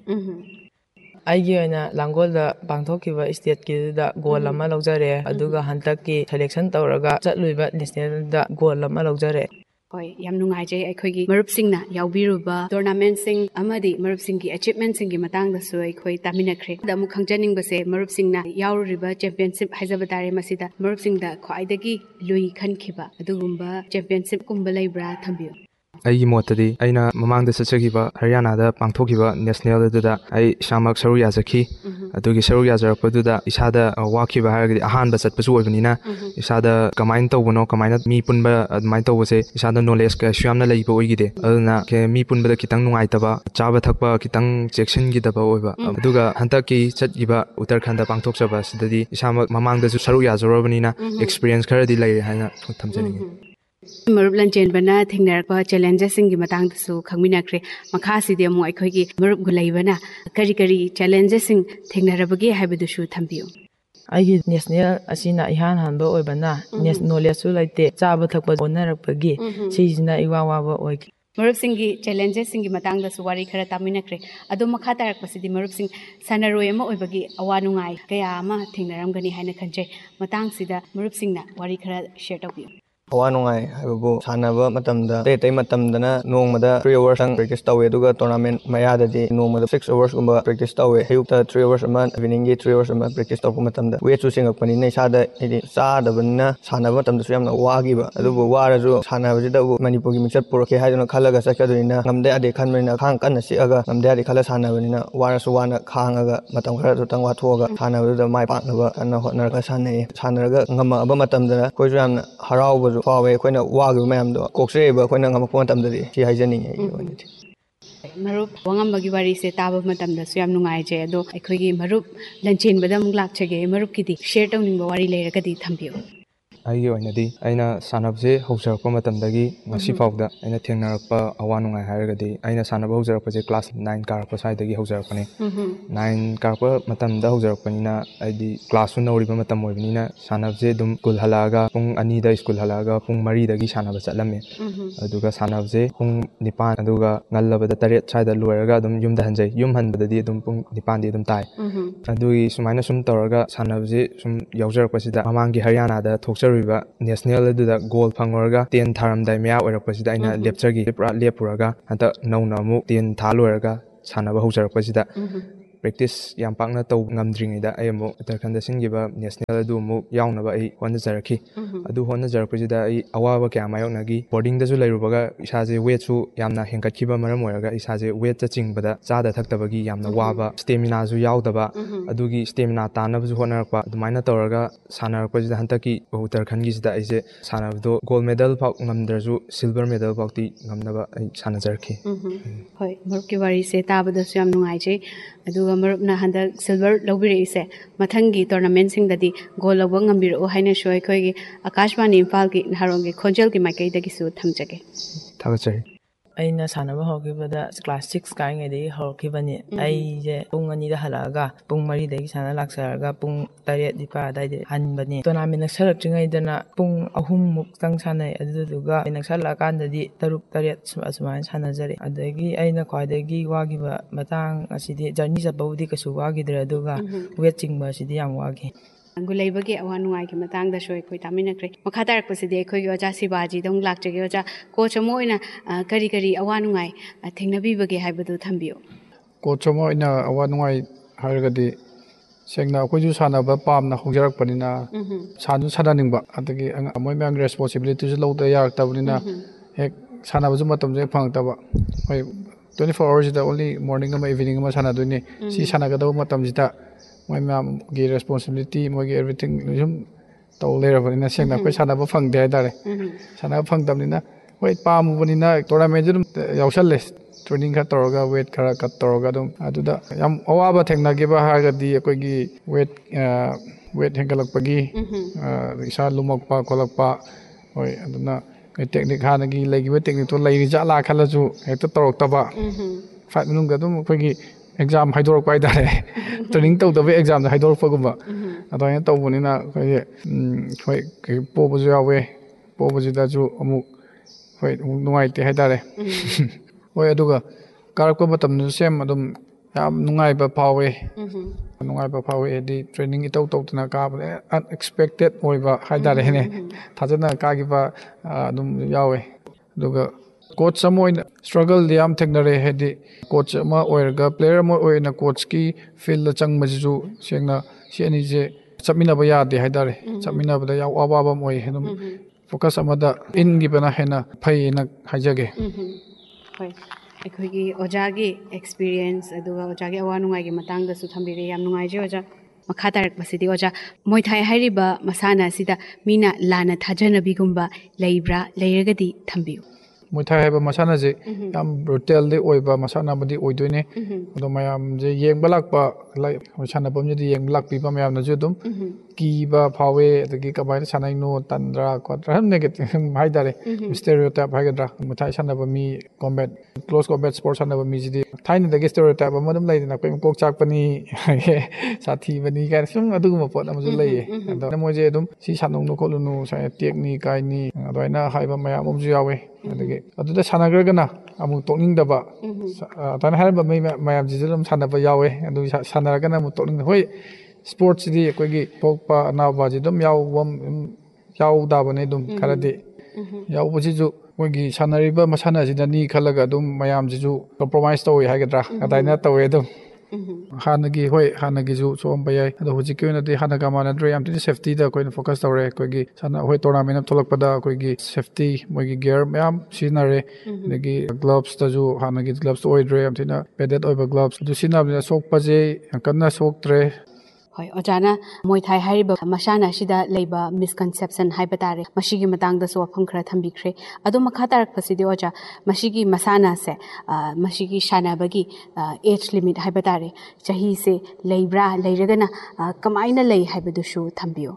ꯑꯩꯒꯤ ꯑꯣꯏꯅ ꯂꯥꯡꯒꯣꯜꯗ ꯄꯥꯡꯊꯣꯛꯈꯤꯕ ꯏꯁꯇꯦꯠꯀꯤꯗꯨꯗ ꯒꯣꯜ ꯑꯃ ꯂꯧꯖꯔꯦ ꯑꯗꯨꯒ ꯍꯟꯗꯛꯀꯤ ꯁꯦꯂꯦꯛꯁꯟ ꯇꯧꯔꯒ ꯆꯠꯂꯨꯏꯕ ꯅꯦꯁꯅꯦꯜꯗ ꯒꯣꯜ ꯑꯃ ꯂꯧꯖꯔꯦ ꯍꯣꯏ ꯌꯥꯝ ꯅꯨꯡꯉꯥꯏꯖꯩ ꯑꯩꯈꯣꯏꯒꯤ ꯃꯔꯨꯞꯁꯤꯡꯅ ꯌꯥꯎꯕꯤꯔꯨꯕ ꯇꯣꯔꯅꯥꯃꯦꯟꯠꯁꯤꯡ ꯑꯃꯗꯤ ꯃꯔꯨꯞꯁꯤꯡꯒꯤ ꯑꯦꯆꯤꯞꯃꯦꯟꯠꯁꯤꯡꯒꯤ ꯃꯇꯥꯡꯗꯁꯨ ꯑꯩꯈꯣꯏ ꯇꯥꯃꯤꯟꯅꯈ꯭ꯔꯦ ꯑꯗ ꯑꯃꯨꯛ ꯈꯪꯖꯅꯤꯡꯕꯁꯦ ꯃꯔꯨꯞꯁꯤꯡꯅ ꯌꯥꯎꯔꯨꯔꯤꯕ ꯆꯦꯝꯄꯤꯌꯟꯁꯤꯞ ꯍꯥꯏꯖꯕ ꯇꯥꯔꯦ ꯃꯁꯤꯗ ꯃꯔꯨꯞꯁꯤꯡꯗ ꯈ꯭ꯋꯥꯏꯗꯒꯤ ꯂꯨꯏ ꯈꯟꯈꯤꯕ ꯑꯗꯨꯒꯨꯝꯕ ꯆꯦꯝꯄꯤꯌꯟꯁꯤꯞꯀꯨꯝꯕ ꯂꯩꯕ꯭ꯔꯥ ꯊꯝꯕꯤꯌꯨ ꯑꯩꯒꯤ ꯃꯣꯠꯇꯗꯤ ꯑꯩꯅ ꯃꯃꯥꯡꯗ ꯆꯠꯆꯈꯤꯕ ꯍꯔꯤꯌꯥꯅꯥꯗ ꯄꯥꯡꯊꯣꯛꯈꯤꯕ ꯅꯦꯁꯅꯦꯜ ꯑꯗꯨꯗ ꯑꯩ ꯏꯁꯥꯃꯛ ꯁꯔꯨꯛ ꯌꯥꯖꯈꯤ ꯑꯗꯨꯒꯤ ꯁꯔꯨꯛ ꯌꯥꯖꯔꯛꯄꯗꯨꯗ ꯏꯁꯥꯗ ꯋꯥꯈꯤꯕ ꯍꯥꯏꯔꯒꯗꯤ ꯑꯍꯥꯟꯕ ꯆꯠꯄꯁꯨ ꯑꯣꯏꯕꯅꯤꯅ ꯏꯁꯥꯗ ꯀꯃꯥꯏꯅ ꯇꯧꯕꯅꯣ ꯀꯃꯥꯏꯅ ꯃꯤ ꯄꯨꯟꯕ ꯑꯗꯨꯃꯥꯏꯅ ꯇꯧꯕꯁꯦ ꯏꯁꯥꯗ ꯅꯣꯂꯦꯖ ꯀꯩꯁꯨ ꯌꯥꯝꯅ ꯂꯩꯕ ꯑꯣꯏꯈꯤꯗꯦ ꯑꯗꯨꯅ ꯃꯤ ꯄꯨꯟꯕꯗ ꯈꯤꯇꯪ ꯅꯨꯡꯉꯥꯏꯇꯕ ꯆꯥꯕ ꯊꯛꯄ ꯈꯤꯇꯪ ꯆꯦꯛꯁꯤꯟꯈꯤꯗꯕ ꯑꯣꯏꯕ ꯑꯗꯨꯒ ꯍꯟꯗꯛꯀꯤ ꯆꯠꯈꯤꯕ ꯎꯠꯇꯔꯈꯟꯗ ꯄꯥꯡꯊꯣꯛꯆꯕ ꯑꯁꯤꯗꯗꯤ ꯏꯁꯥꯃꯛ ꯃꯃꯥꯡꯗꯁꯨ ꯁꯔꯨꯛ ꯌꯥꯖꯔꯨꯔꯕꯅꯤꯅ ꯑꯦꯛꯁꯄꯤꯔꯤꯌꯦꯟꯁ ꯈꯔꯗꯤ ꯂꯩꯔꯦ ꯍꯥꯏꯅ ꯊꯝꯖꯅꯤꯡꯉꯤ ꯃꯔꯨꯞ ꯂꯟꯆꯦꯟꯕꯅ ꯊꯦꯡꯅꯔꯛꯄ ꯆꯦꯂꯦꯟꯖꯦꯁꯁꯤꯡꯒꯤ ꯃꯇꯥꯡꯗꯁꯨ ꯈꯪꯃꯤꯟꯅꯈ꯭ꯔꯦ ꯃꯈꯥꯁꯤꯗꯤ ꯑꯃꯨꯛ ꯑꯩꯈꯣꯏꯒꯤ ꯃꯔꯨꯞ ꯒꯨꯂꯩꯕꯅ ꯀꯔꯤ ꯀꯔꯤ ꯆꯦꯂꯦꯟꯖꯦꯁꯁꯤꯡ ꯊꯦꯡꯅꯔꯕꯒꯦ ꯍꯥꯏꯕꯗꯨꯁꯨ ꯊꯝꯕꯤꯌꯨ ꯑꯩꯒꯤ ꯅꯦꯁꯅꯦꯜ ꯑꯁꯤꯅ ꯏꯍꯥꯟ ꯍꯥꯟꯕ ꯑꯣꯏꯕꯅ ꯅꯣꯂꯦꯖꯁꯨ ꯂꯩꯇꯦ ꯆꯥꯕ ꯊꯛꯄ ꯍꯣꯠꯅꯔꯛꯄꯒꯤ ꯁꯤꯁꯤꯅ ꯏꯋꯥ ꯋꯥꯕ ꯑꯣꯏꯈꯤ ꯃꯔꯨꯞꯁꯤꯡꯒꯤ ꯆꯦꯂꯦꯟꯖꯦꯁꯁꯤꯡꯒꯤ ꯃꯇꯥꯡꯗꯁꯨ ꯋꯥꯔꯤ ꯈꯔ ꯇꯥꯃꯤꯟꯅꯈ꯭ꯔꯦ ꯑꯗꯣ ꯃꯈꯥ ꯇꯥꯔꯛꯄꯁꯤꯗꯤ ꯃꯔꯨꯞꯁꯤꯡ ꯁꯥꯟꯅꯔꯣꯏ ꯑꯃ ꯑꯣꯏꯕꯒꯤ ꯑꯋꯥ ꯅꯨꯡꯉꯥꯏ ꯀꯌా ꯑꯃ ꯊꯦꯡꯅꯔꯝꯒꯅꯤ ꯍꯥꯏꯅ ꯈꯟꯖꯩ ꯃꯇꯥꯡꯁꯤꯗ ꯃꯔꯨꯞꯁꯤꯡꯅ ꯋꯥꯔꯤ ꯈꯔ ꯁꯦꯌꯔ ꯇꯧꯕꯤꯌꯨ ꯑꯋꯥ ꯅꯨꯡꯉꯥꯏ ꯍꯥꯏꯕꯕꯨ ꯁꯥꯟꯅꯕ ꯃꯇꯝꯗ ꯑꯇꯩ ꯑꯇꯩ ꯃꯇꯝꯗꯅ ꯅꯣꯡꯃꯗ ꯊ꯭ꯔꯤ ꯑꯋꯥꯔꯁꯇꯪ ꯄ꯭ꯔꯦꯛꯇꯤꯁ ꯇꯧꯋꯦ ꯑꯗꯨꯒ ꯇꯣꯔꯅꯥꯃꯦꯟ ꯃꯌꯥꯗꯗꯤ ꯅꯣꯡꯃꯗ ꯁꯤꯛꯁ ꯑꯋꯥꯔꯁꯀꯨꯝꯕ ꯄ꯭ꯔꯦꯛꯇꯤꯁ ꯇꯧꯋꯦ ꯑꯌꯨꯛꯇ ꯊ꯭ꯔꯤ ꯑꯋꯥꯔꯁ ꯑꯃ ꯏꯚꯤꯅꯤꯡꯒꯤ ꯊ꯭ꯔꯤ ꯑꯋꯥꯔꯁ ꯑꯃ ꯄ꯭ꯔꯦꯛꯇꯤꯁ ꯇꯧꯔꯛꯄ ꯃꯇꯝꯗ ꯋꯦꯠꯁꯨ ꯆꯤꯡꯉꯛꯄꯅꯤꯅ ꯏꯁꯥꯗ ꯍꯥꯏꯗꯤ ꯆꯥꯗꯕꯅꯤꯅ ꯁꯥꯟꯅꯕ ꯃꯇꯝꯗꯁꯨ ꯌꯥꯝꯅ ꯋꯥꯈꯤꯕ ꯑꯗꯨꯕꯨ ꯋꯥꯔꯁꯨ ꯁꯥꯟꯅꯕꯁꯤꯗꯕꯨ ꯃꯅꯤꯄꯨꯔꯒꯤ ꯃꯤꯡꯆꯠ ꯄꯨꯔꯛꯀꯦ ꯍꯥꯏꯗꯨꯅ ꯈꯜꯂꯒ ꯆꯠꯀꯗꯣꯏꯅꯤꯅ ꯉꯝꯗ ꯌꯥꯗꯦ ꯈꯟꯕꯅꯤꯅ ꯈꯥꯡ ꯀꯟꯅ ꯆꯤꯛꯑꯒ ꯉꯝꯗ ꯌꯥꯗꯦ ꯈꯜꯂ ꯁꯥꯟꯅꯕꯅꯤꯅ ꯋꯥꯔꯁꯨ ꯋꯥꯅ ꯈꯥꯡꯉꯒ ꯃꯇꯝ ꯈꯔꯗꯨꯇꯪ ꯋꯥꯊꯣꯛꯑꯒ ꯁꯥꯟꯅꯕꯗꯨꯗ ꯃꯥꯏ ꯄꯥꯛꯅꯕ ꯀꯟꯅ ꯍꯣꯠꯅꯔꯒ ꯁꯥꯟꯅꯩ ꯁꯥꯟꯅꯔꯒ ꯉꯝꯃꯛꯑꯕ ꯃꯇꯝꯗꯅ ꯑꯩꯈꯣꯏꯁꯨ ꯌꯥꯝꯅ ꯍꯔꯥꯎꯕꯁꯨ ꯐꯥꯎꯋꯦ ꯑꯩꯈꯣꯏꯅ ꯋꯥꯈꯤꯕ ꯃꯌꯥꯝꯗꯣ ꯀꯣꯛꯆꯩꯕ ꯑꯩꯈꯣꯏꯅ ꯉꯝꯃꯛꯄ ꯃꯇꯝꯗꯗꯤ ꯁꯤ ꯍꯥꯏꯖꯅꯤꯡꯉꯦ ꯑꯩꯒꯤ ꯑꯣꯏꯅꯗꯤ ꯃꯔꯨꯞ ꯋꯥꯉꯝꯕꯒꯤ ꯋꯥꯔꯤꯁꯦ ꯇꯥꯕ ꯃꯇꯝꯗꯁꯨ ꯌꯥꯝ ꯅꯨꯡꯉꯥꯏꯖꯩ ꯑꯗꯣ ꯑꯩꯈꯣꯏꯒꯤ ꯃꯔꯨꯞ ꯂꯟꯆꯦꯟꯕꯗ ꯑꯃꯨꯛ ꯂꯥꯛꯆꯒꯦ ꯃꯔꯨꯞꯀꯤꯗꯤ ꯁꯦꯌꯔ ꯇꯧꯅꯤꯡꯕ ꯋꯥꯔꯤ ꯂꯩꯔꯒꯗꯤ ꯊꯝꯕꯤꯌꯨ ꯑꯩꯒꯤ ꯑꯣꯏꯅꯗꯤ ꯑꯩꯅ ꯁꯥꯟꯅꯕꯁꯦ ꯍꯧꯖꯔꯛꯄ ꯃꯇꯝꯗꯒꯤ ꯉꯁꯤ ꯐꯥꯎꯗ ꯑꯩꯅ ꯊꯦꯡꯅꯔꯛꯄ ꯑꯋꯥ ꯅꯨꯡꯉꯥꯏ ꯍꯥꯏꯔꯒꯗꯤ ꯑꯩꯅ ꯁꯥꯟꯅꯕ ꯍꯧꯖꯔꯛꯄꯁꯦ ꯀ꯭ꯂꯥꯁ ꯅꯥꯏꯟ ꯀꯥꯔꯛꯄ ꯁ꯭ꯋꯥꯏꯗꯒꯤ ꯍꯧꯖꯔꯛꯄꯅꯦ ꯅꯥꯏꯟ ꯀꯥꯔꯛꯄ ꯃꯇꯝꯗ ꯍꯧꯖꯔꯛꯄꯅꯤꯅ ꯍꯥꯏꯗꯤ ꯀ꯭ꯂꯥꯁꯁꯨ ꯅꯧꯔꯤꯕ ꯃꯇꯝ ꯑꯣꯏꯕꯅꯤꯅ ꯁꯥꯟꯅꯕꯁꯦ ꯑꯗꯨꯝ ꯁ꯭ꯀꯨꯜ ꯍꯜꯂꯛꯑꯒ ꯄꯨꯡ ꯑꯅꯤꯗ ꯁ꯭ꯀꯨꯜ ꯍꯜꯂꯛꯑꯒ ꯄꯨꯡ ꯃꯔꯤꯗꯒꯤ ꯁꯥꯟꯅꯕ ꯆꯠꯂꯝꯃꯦ ꯑꯗꯨꯒ ꯁꯥꯟꯅꯕꯁꯦ ꯄꯨꯡ ꯅꯤꯄꯥꯟ ꯑꯗꯨꯒ ꯉꯜꯂꯕꯗ ꯇꯔꯦꯠ ꯁ꯭ꯋꯥꯏꯗ ꯂꯣꯏꯔꯒ ꯑꯗꯨꯝ ꯌꯨꯝꯗ ꯍꯟꯖꯩ ꯌꯨꯝ ꯍꯟꯕꯗꯗꯤ ꯑꯗꯨꯝ ꯄꯨꯡ ꯅꯤꯄꯥꯟꯗꯤ ꯑꯗꯨꯝ ꯇꯥꯏ ꯑꯗꯨꯒꯤ ꯁꯨꯃꯥꯏꯅ ꯁꯨꯝ ꯇꯧꯔꯒ ꯁꯥꯟꯅꯕꯁꯦ ꯁꯨꯝ ꯌꯥꯎꯖꯔꯛꯄꯁꯤꯗ ꯃꯃꯥꯡꯒꯤ ꯍꯔꯤꯌꯥꯅꯥꯗ ꯊꯣꯛꯆꯔꯨꯏꯕ ꯅꯦꯁꯅꯦꯜ ꯑꯗꯨꯗ ꯒꯣꯜ ꯐꯪꯉꯨꯔꯒ ꯇꯦꯟ ꯊꯥꯔꯝꯗꯥꯏ ꯃꯌꯥ ꯑꯣꯏꯔꯛꯄꯁꯤꯗ ꯑꯩꯅ ꯂꯦꯞꯆꯈꯤ ꯄꯨꯔꯥ ꯂꯦꯞꯄꯨꯔꯒ ꯍꯟꯗꯛ ꯅꯧꯅ ꯑꯃꯨꯛ ꯇꯦꯟ ꯊꯥ ꯂꯣꯏꯔꯒ ꯁꯥꯟꯅꯕ ꯍꯧꯖꯔꯛꯄꯁꯤꯗ ꯄ꯭ꯔꯦꯛꯇꯤꯁ ꯌꯥꯝ ꯄꯥꯛꯅ ꯇꯧꯕ ꯉꯝꯗ꯭ꯔꯤꯉꯩꯗ ꯑꯩ ꯑꯃꯨꯛ ꯎꯠꯇꯔꯈꯟꯗ ꯁꯤꯟꯈꯤꯕ ꯅꯦꯁꯅꯦꯜ ꯑꯗꯨ ꯑꯃꯨꯛ ꯌꯥꯎꯅꯕ ꯑꯩ ꯍꯣꯠꯅꯖꯔꯛꯈꯤ ꯑꯗꯨ ꯍꯣꯠꯅꯖꯔꯛꯄꯁꯤꯗ ꯑꯩ ꯑꯋꯥꯕ ꯀꯌꯥ ꯃꯥꯌꯣꯛꯅꯈꯤ ꯕꯣꯔꯗꯤꯡꯗꯁꯨ ꯂꯩꯔꯨꯕꯒ ꯏꯁꯥꯁꯦ ꯋꯦꯠꯁꯨ ꯌꯥꯝꯅ ꯍꯦꯟꯒꯠꯈꯤꯕ ꯃꯔꯝ ꯑꯣꯏꯔꯒ ꯏꯁꯥꯁꯦ ꯋꯦꯠꯇ ꯆꯤꯡꯕꯗ ꯆꯥꯗ ꯊꯛꯇꯕꯒꯤ ꯌꯥꯝꯅ ꯋꯥꯕ ꯁ꯭ꯇꯦꯃꯤꯅꯥꯁꯨ ꯌꯥꯎꯗꯕ ꯑꯗꯨꯒꯤ ꯁ꯭ꯇꯦꯃꯤꯅꯥ ꯇꯥꯟꯅꯕꯁꯨ ꯍꯣꯠꯅꯔꯛꯄ ꯑꯗꯨꯃꯥꯏꯅ ꯇꯧꯔꯒ ꯁꯥꯟꯅꯔꯛꯄꯁꯤꯗ ꯍꯟꯗꯛꯀꯤ ꯎꯠꯇꯔꯈꯟꯒꯤꯁꯤꯗ ꯑꯩꯁꯦ ꯁꯥꯟꯅꯕꯗꯣ ꯒꯣꯜ ꯃꯦꯗꯜ ꯐꯥꯎ ꯉꯝꯗ꯭ꯔꯁꯨ ꯁꯤꯜꯚꯔ ꯃꯦꯗꯜ ꯐꯥꯎꯇꯤ ꯉꯝꯅꯕ ꯑꯩ ꯁꯥꯟꯅꯖꯔꯛꯈꯤ ꯍꯣꯏ ꯃꯔꯨꯞꯀꯤ ꯋꯥꯔꯤꯁꯦ ꯇꯥꯕꯗꯁꯨ ꯌꯥꯝ ꯅꯨꯡꯉꯥꯏꯖꯩ ꯑꯗꯨꯒ ꯃꯔꯨꯞꯅ ꯍꯟꯗꯛ ꯁꯤꯜꯚꯔ ꯂꯧꯕꯤꯔꯛꯏꯁꯦ ꯃꯊꯪꯒꯤ ꯇꯣꯔꯅꯥꯃꯦꯟꯠꯁꯤꯡꯗꯗꯤ ꯒꯣꯜ ꯂꯧꯕ ꯉꯝꯕꯤꯔꯛꯎ ꯍꯥꯏꯅꯁꯨ ꯑꯩꯈꯣꯏꯒꯤ ꯑꯀꯥꯁꯕꯥꯅꯤ ꯏꯝꯐꯥꯜꯒꯤ ꯅꯍꯥꯔꯣꯜꯒꯤ ꯈꯣꯟꯖꯦꯜꯒꯤ ꯃꯥꯏꯀꯩꯗꯒꯤꯁꯨ ꯊꯝꯖꯒꯦ ꯊꯥꯒꯠꯆꯔꯤ ꯑꯩꯅ ꯁꯥꯟꯅꯕ ꯍꯧꯈꯤꯕꯗ ꯀ꯭ꯂꯥꯁ ꯁꯤꯛꯁ ꯀꯥꯔꯤꯉꯩꯗꯒꯤ ꯍꯧꯔꯛꯈꯤꯕꯅꯤ ꯑꯩꯁꯦ ꯄꯨꯡ ꯑꯅꯤꯗ ꯍꯜꯂꯛꯑꯒ ꯄꯨꯡ ꯃꯔꯤꯗꯒꯤ ꯁꯥꯟꯅ ꯂꯥꯛꯆꯔꯒ ꯄꯨꯡ ꯇꯔꯦꯠ ꯅꯤꯄꯥꯜ ꯑꯗꯨꯋꯥꯏꯗ ꯍꯟꯕꯅꯤ ꯇꯣꯔꯅꯥꯃꯦꯟ ꯅꯛꯁꯜꯂꯛꯇ꯭ꯔꯤꯉꯩꯗꯅ ꯄꯨꯡ ꯑꯍꯨꯝꯃꯨꯛꯇꯪ ꯁꯥꯟꯅꯩ ꯑꯗꯨꯗꯨꯒ ꯅꯛꯁꯜꯂꯛꯑꯀꯥꯟꯗꯗꯤ ꯇꯔꯨꯛ ꯇꯔꯦꯠ ꯑꯁꯨꯃꯥꯏꯅ ꯁꯥꯟꯅꯖꯔꯤ ꯑꯗꯒꯤ ꯑꯩꯅ ꯈ꯭ꯋꯥꯏꯗꯒꯤ ꯋꯥꯈꯤꯕ ꯃꯇꯥꯡ ꯑꯁꯤꯗꯤ ꯖꯔꯅꯤ ꯆꯠꯄꯕꯨꯗꯤ ꯀꯩꯁꯨ ꯋꯥꯈꯤꯗ꯭ꯔꯦ ꯑꯗꯨꯒ ꯋꯦꯠ ꯆꯤꯡꯕ ꯑꯁꯤꯗꯤ ꯌꯥꯝ ꯋꯥꯈꯤ ꯒꯨꯂꯩꯕꯒꯤ ꯑꯋꯥ ꯅꯨꯡꯉꯥꯏꯒꯤ ꯃꯇꯥꯡꯗꯁꯨ ꯑꯩꯈꯣꯏ ꯇꯥꯃꯤꯟꯅꯈ꯭ꯔꯦ ꯃꯈꯥ ꯇꯥꯔꯛꯄꯁꯤꯗꯤ ꯑꯩꯈꯣꯏꯒꯤ ꯑꯣꯖꯥ ꯁꯤꯕꯥꯖꯤꯗ ꯑꯃꯨꯛ ꯂꯥꯛꯆꯒꯦ ꯑꯣꯖꯥ ꯀꯣꯆ ꯑꯃ ꯑꯣꯏꯅ ꯀꯔꯤ ꯀꯔꯤ ꯑꯋꯥ ꯅꯨꯡꯉꯥꯏ ꯊꯦꯡꯅꯕꯤꯕꯒꯦ ꯍꯥꯏꯕꯗꯨ ꯊꯝꯕꯤꯌꯨ ꯀꯣꯆ ꯑꯃ ꯑꯣꯏꯅ ꯑꯋꯥ ꯅꯨꯡꯉꯥꯏ ꯍꯥꯏꯔꯒꯗꯤ ꯁꯦꯡꯅ ꯑꯩꯈꯣꯏꯁꯨ ꯁꯥꯟꯅꯕ ꯄꯥꯝꯅ ꯍꯧꯖꯔꯛꯄꯅꯤꯅ ꯁꯥꯟꯁꯨ ꯁꯥꯟꯅꯅꯤꯡꯕ ꯑꯗꯒꯤ ꯃꯣꯏ ꯃꯌꯥꯝꯒꯤ ꯔꯦꯁꯄꯣꯟꯁꯤꯕꯤꯂꯤꯇꯤꯁꯨ ꯂꯧꯗ ꯌꯥꯔꯛꯇꯕꯅꯤꯅ ꯍꯦꯛ ꯁꯥꯟꯅꯕꯁꯨ ꯃꯇꯝꯁꯨ ꯍꯦꯛ ꯐꯪꯉꯛꯇꯕ ꯍꯣꯏ ꯇ꯭ꯋꯦꯟꯇꯤ ꯐꯣꯔ ꯑꯋꯥꯔꯁꯤꯗ ꯑꯣꯟꯂꯤ ꯃꯣꯔꯅꯤꯡ ꯑꯃ ꯏꯚꯤꯅꯤꯡ ꯑꯃ ꯁꯥꯟꯅꯗꯣꯏꯅꯤ ꯁꯤ ꯁꯥꯟꯅꯒꯗꯕ ꯃꯇꯝꯁꯤꯗ ꯃꯣꯏ ꯃꯌꯥꯝꯒꯤ ꯔꯦꯁꯄꯣꯟꯁꯤꯕꯤꯂꯤꯇꯤ ꯃꯣꯏꯒꯤ ꯑꯦꯕ꯭ꯔꯤꯊꯤꯡ ꯁꯨꯝ ꯇꯧ ꯂꯩꯔꯕꯅꯤꯅ ꯁꯦꯡꯅ ꯑꯩꯈꯣꯏ ꯁꯥꯟꯅꯕ ꯐꯪꯗꯦ ꯍꯥꯏꯇꯥꯔꯦ ꯁꯥꯟꯅꯕ ꯐꯪꯗꯕꯅꯤꯅ ꯍꯣꯏ ꯄꯥꯝꯃꯨꯕꯅꯤꯅ ꯇꯣꯔꯅꯥꯃꯦꯟꯁꯨ ꯑꯗꯨꯝ ꯌꯥꯎꯁꯜꯂꯦ ꯇ꯭ꯔꯦꯅꯤꯡ ꯈꯔ ꯇꯧꯔꯒ ꯋꯦꯠ ꯈꯔ ꯀꯠ ꯇꯧꯔꯒ ꯑꯗꯨꯝ ꯑꯗꯨꯗ ꯌꯥꯝ ꯑꯋꯥꯕ ꯊꯦꯡꯅꯈꯤꯕ ꯍꯥꯏꯔꯒꯗꯤ ꯑꯩꯈꯣꯏꯒꯤ ꯋꯦꯠ ꯋꯦꯠ ꯍꯦꯟꯒꯠꯂꯛꯄꯒꯤ ꯏꯁꯥ ꯂꯨꯝꯃꯛꯄ ꯈꯣꯠꯂꯛꯄ ꯍꯣꯏ ꯑꯗꯨꯅ ꯇꯦꯛꯅꯤꯛ ꯍꯥꯟꯅꯒꯤ ꯂꯩꯈꯤꯕ ꯇꯦꯛꯅꯤꯛꯇꯣ ꯂꯩꯔꯤ ꯖꯥꯠꯂꯥ ꯈꯜꯂꯁꯨ ꯍꯦꯛꯇ ꯇꯧꯔꯛꯇꯕ ꯐꯥꯏꯠ ꯃꯅꯨꯡꯗ ꯑꯗꯨꯝ ꯑꯩꯈꯣꯏꯒꯤ ꯑꯦꯛꯖꯥꯝ ꯍꯥꯏꯗꯣꯔꯛꯄ ꯍꯥꯏꯇꯥꯔꯦ ꯇ꯭ꯔꯦꯅꯤꯡ ꯇꯧꯗꯕ ꯑꯦꯛꯖꯥꯝꯗ ꯍꯥꯏꯗꯣꯔꯛꯄꯒꯨꯝꯕ ꯑꯗꯨꯃꯥꯏꯅ ꯇꯧꯕꯅꯤꯅ ꯑꯩꯈꯣꯏꯒꯤ ꯍꯣꯏ ꯄꯣꯕꯁꯨ ꯌꯥꯎꯋꯦ ꯄꯣꯕꯁꯤꯗꯁꯨ ꯑꯃꯨꯛ ꯍꯣꯏ ꯑꯃꯨꯛ ꯅꯨꯡꯉꯥꯏꯇꯦ ꯍꯥꯏꯇꯥꯔꯦ ꯍꯣꯏ ꯑꯗꯨꯒ ꯀꯥꯔꯛꯄ ꯃꯇꯝꯗꯁꯨ ꯁꯦꯝ ꯑꯗꯨꯝ ꯌꯥꯝ ꯅꯨꯡꯉꯥꯏꯕ ꯐꯥꯎꯋꯦ ꯅꯨꯡꯉꯥꯏꯕ ꯐꯥꯎꯋꯦ ꯍꯥꯏꯗꯤ ꯇ꯭ꯔꯦꯅꯤꯡ ꯏꯇꯧ ꯇꯧꯗꯅ ꯀꯥꯕꯗ ꯑꯟꯑꯦꯛꯁꯄꯦꯛꯇꯦꯠ ꯑꯣꯏꯕ ꯍꯥꯏꯇꯥꯔꯦꯅꯦ ꯊꯥꯖꯅ ꯀꯥꯈꯤꯕ ꯑꯗꯨꯝ ꯌꯥꯎꯋꯦ ꯑꯗꯨꯒ ꯀꯣꯆ ꯑꯃ ꯑꯣꯏꯅ ꯁ꯭ꯇ꯭ꯔꯒꯜꯗꯤ ꯌꯥꯝ ꯊꯦꯡꯅꯔꯦ ꯍꯥꯏꯗꯤ ꯀꯣꯆ ꯑꯃ ꯑꯣꯏꯔꯒ ꯄ꯭ꯂꯦꯌꯔ ꯑꯃ ꯑꯣꯏꯅ ꯀꯣꯆꯀꯤ ꯐꯤꯜꯗ ꯆꯪꯕꯁꯤꯁꯨ ꯁꯦꯡꯅ ꯁꯤ ꯑꯅꯤꯁꯦ ꯆꯠꯃꯤꯟꯅꯕ ꯌꯥꯗꯦ ꯍꯥꯏꯇꯥꯔꯦ ꯆꯠꯃꯤꯟꯅꯕꯗ ꯌꯥꯝ ꯑꯋꯥꯕ ꯑꯃ ꯑꯣꯏ ꯑꯗꯨꯝ ꯐꯣꯀꯁ ꯑꯃꯗ ꯏꯟꯈꯤꯕꯅ ꯍꯦꯟꯅ ꯐꯩꯌꯦꯅ ꯍꯥꯏꯖꯒꯦ ꯍꯣꯏ ꯑꯩꯈꯣꯏꯒꯤ ꯑꯣꯖꯥꯒꯤ ꯑꯦꯛꯁꯄꯤꯔꯤꯌꯦꯟꯁ ꯑꯗꯨꯒ ꯑꯣꯖꯥꯒꯤ ꯑꯋꯥ ꯅꯨꯡꯉꯥꯏꯒꯤ ꯃꯇꯥꯡꯗꯁꯨ ꯊꯝꯕꯤꯔꯦ ꯌꯥꯝ ꯅꯨꯡꯉꯥꯏꯖꯩ ꯑꯣꯖꯥ ꯃꯈꯥ ꯇꯥꯔꯛꯄꯁꯤꯗꯤ ꯑꯣꯖꯥ ꯃꯣꯏ ꯊꯥꯏ ꯍꯥꯏꯔꯤꯕ ꯃꯁꯥꯟꯅ ꯑꯁꯤꯗ ꯃꯤꯅ ꯂꯥꯟꯅ ꯊꯥꯖꯅꯕꯤꯒꯨꯝꯕ ꯂꯩꯕ꯭ꯔꯥ ꯂꯩꯔꯒꯗꯤ ꯊꯝꯕꯤꯌꯨ ꯃꯣꯏꯊꯥꯏ ꯍꯥꯏꯕ ꯃꯁꯥꯟꯅꯁꯦ ꯌꯥꯝ ꯕ꯭ꯔꯨꯇꯦꯜꯗꯤ ꯑꯣꯏꯕ ꯃꯁꯥꯟꯅ ꯑꯃꯗꯤ ꯑꯣꯏꯗꯣꯏꯅꯦ ꯑꯗꯣ ꯃꯌꯥꯝꯁꯦ ꯌꯦꯡꯕ ꯂꯥꯛꯄ ꯁꯥꯟꯅꯐꯝꯁꯤꯗ ꯌꯦꯡꯕ ꯂꯥꯛꯄꯤꯕ ꯃꯌꯥꯝꯅꯁꯨ ꯑꯗꯨꯝ ꯀꯤꯕ ꯐꯥꯎꯋꯦ ꯑꯗꯒꯤ ꯀꯃꯥꯏꯅ ꯁꯥꯟꯅꯩꯅꯣ ꯇꯟꯗ꯭ꯔꯥ ꯈꯣꯠꯇ꯭ꯔꯥ ꯌꯥꯝ ꯅꯦꯒꯦꯇꯤቭ ꯍꯥꯏꯇꯥꯔꯦ ꯁ꯭ꯇꯦꯔꯤꯑꯣꯇꯥꯏꯞ ꯍꯥꯏꯒꯗ꯭ꯔꯥ ꯃꯣꯏꯊꯥꯏ ꯁꯥꯟꯅꯕ ꯃꯤ ꯀꯣꯝꯕꯦꯠ ꯀ꯭ꯂꯣꯁ ꯀꯣꯝꯕꯦꯠ ꯁ꯭ꯄꯣꯔꯠ ꯁꯥꯟꯅꯕ ꯃꯤꯁꯤꯗꯤ ꯊꯥꯏꯅꯗꯒꯤ ꯁ꯭ꯇꯦꯔꯤꯑꯣꯇꯥꯏꯞ ꯑꯃ ꯑꯗꯨꯝ ꯂꯩꯗꯅ ꯑꯩꯈꯣꯏ ꯃꯀꯣꯛ ꯆꯥꯛꯄꯅꯤ ꯁꯥꯊꯤꯕꯅꯤ ꯀꯥꯏꯅ ꯁꯨꯝ ꯑꯗꯨꯒꯨꯝꯕ ꯄꯣꯠ ꯑꯃꯁꯨ ꯂꯩꯌꯦ ꯑꯗꯣ ꯃꯣꯏꯁꯦ ꯑꯗꯨꯝ ꯁꯤ ꯁꯥꯟꯅꯧꯅꯨ ꯈꯣꯠꯂꯨꯅꯨ ꯁꯨꯃꯥꯏꯅ ꯇꯦꯛꯅꯤ ꯀꯥꯏꯅꯤ ꯑꯗꯨꯃꯥꯏꯅ ꯍꯥꯏꯕ ꯃꯌꯥꯝ ꯑꯃꯁꯨ ꯌꯥꯎꯋꯦ ꯑꯗꯒꯤ ꯑꯗꯨꯗ ꯁꯥꯟꯅꯈ꯭ꯔꯒꯅ ꯑꯃꯨꯛ ꯇꯣꯛꯅꯤꯡꯗꯕ ꯑꯗꯨꯃꯥꯏꯅ ꯍꯥꯏꯔꯤꯕ ꯃꯤ ꯃꯌꯥꯝꯁꯤꯁꯨ ꯑꯗꯨꯝ ꯁꯥꯟꯅꯕ ꯌꯥꯎꯋꯦ ꯑꯗꯨ ꯁꯥꯟꯅꯔꯒꯅ ꯑꯃꯨꯛ ꯇꯣꯛꯅꯤꯡꯗꯕ ꯍꯣꯏ ꯁ꯭ꯄꯣꯔꯠꯁꯤꯗꯤ ꯑꯩꯈꯣꯏꯒꯤ ꯊꯣꯛꯄ ꯑꯅꯥꯕꯁꯤ ꯑꯗꯨꯝ ꯌꯥꯎꯕ ꯌꯥꯎꯗꯕꯅꯤ ꯑꯗꯨꯝ ꯈꯔꯗꯤ ꯌꯥꯎꯕꯁꯤꯁꯨ ꯑꯩꯈꯣꯏꯒꯤ ꯁꯥꯟꯅꯔꯤꯕ ꯃꯁꯥꯟꯅꯁꯤꯗꯅꯤ ꯈꯜꯂꯒ ꯑꯗꯨꯝ ꯃꯌꯥꯝꯁꯤꯁꯨ ꯀꯝꯄ꯭ꯔꯣꯃꯥꯏꯁ ꯇꯧꯋꯦ ꯍꯥꯏꯒꯗ꯭ꯔꯥ ꯑꯗꯨꯃꯥꯏꯅ ꯇꯧꯋꯦ ꯑꯗꯨꯝ ꯍꯥꯟꯅꯒꯤ ꯍꯣꯏ ꯍꯥꯟꯅꯒꯤꯁꯨ ꯁꯣꯛꯑꯝꯕ ꯌꯥꯏ ꯑꯗꯣ ꯍꯧꯖꯤꯛꯀꯤ ꯑꯣꯏꯅꯗꯤ ꯍꯥꯟꯅꯒ ꯃꯥꯟꯅꯗ꯭ꯔꯦ ꯌꯥꯝ ꯊꯤꯅ ꯁꯦꯐꯇꯤꯗ ꯑꯩꯈꯣꯏꯅ ꯐꯣꯀꯁ ꯇꯧꯔꯦ ꯑꯩꯈꯣꯏꯒꯤ ꯁꯥꯟꯅ ꯑꯩꯈꯣꯏ ꯇꯣꯔꯅꯥꯃꯦꯟ ꯑꯃ ꯊꯣꯛꯂꯛꯄꯗ ꯑꯩꯈꯣꯏꯒꯤ ꯁꯦꯐꯇꯤ ꯃꯣꯏꯒꯤ ꯒꯤꯌꯔ ꯃꯌꯥꯝ ꯁꯤꯖꯤꯟꯅꯔꯦ ꯑꯗꯒꯤ ꯒ꯭ꯂꯞꯁꯇꯁꯨ ꯍꯥꯟꯅꯒꯤ ꯒ꯭ꯂꯞꯁꯇ ꯑꯣꯏꯗ꯭ꯔꯦ ꯌꯥꯝ ꯊꯤꯅ ꯄꯦꯗꯦꯠ ꯑꯣꯏꯕ ꯒ꯭ꯂꯞꯁ ꯑꯗꯨ ꯁꯤꯖꯤꯟꯅꯕꯅꯤꯅ ꯁꯣꯛꯄꯁꯦ ꯌꯥꯝ ꯀꯟꯅ ꯁꯣꯛꯇ꯭ꯔꯦ ꯍꯣꯏ ꯑꯣꯖꯥꯅ ꯃꯣꯏ ꯊꯥꯏ ꯍꯥꯏꯔꯤꯕ ꯃꯁꯥꯟꯅ ꯑꯁꯤꯗ ꯂꯩꯕ ꯃꯤꯁꯀꯟꯁꯦꯞꯁꯟ ꯍꯥꯏꯕ ꯇꯥꯔꯦ ꯃꯁꯤꯒꯤ ꯃꯇꯥꯡꯗꯁꯨ ꯋꯥꯐꯝ ꯈꯔ ꯊꯝꯕꯤꯈ꯭ꯔꯦ ꯑꯗꯣ ꯃꯈꯥ ꯇꯥꯔꯛꯄꯁꯤꯗꯤ ꯑꯣꯖꯥ ꯃꯁꯤꯒꯤ ꯃꯁꯥꯟꯅꯁꯦ ꯃꯁꯤꯒꯤ ꯁꯥꯟꯅꯕꯒꯤ ꯑꯦꯖ ꯂꯤꯃꯤꯠ ꯍꯥꯏꯕ ꯇꯥꯔꯦ ꯆꯍꯤꯁꯦ ꯂꯩꯕ꯭ꯔꯥ ꯂꯩꯔꯒꯅ ꯀꯃꯥꯏꯅ ꯂꯩ ꯍꯥꯏꯕꯗꯨꯁꯨ ꯊꯝꯕꯤꯌꯨ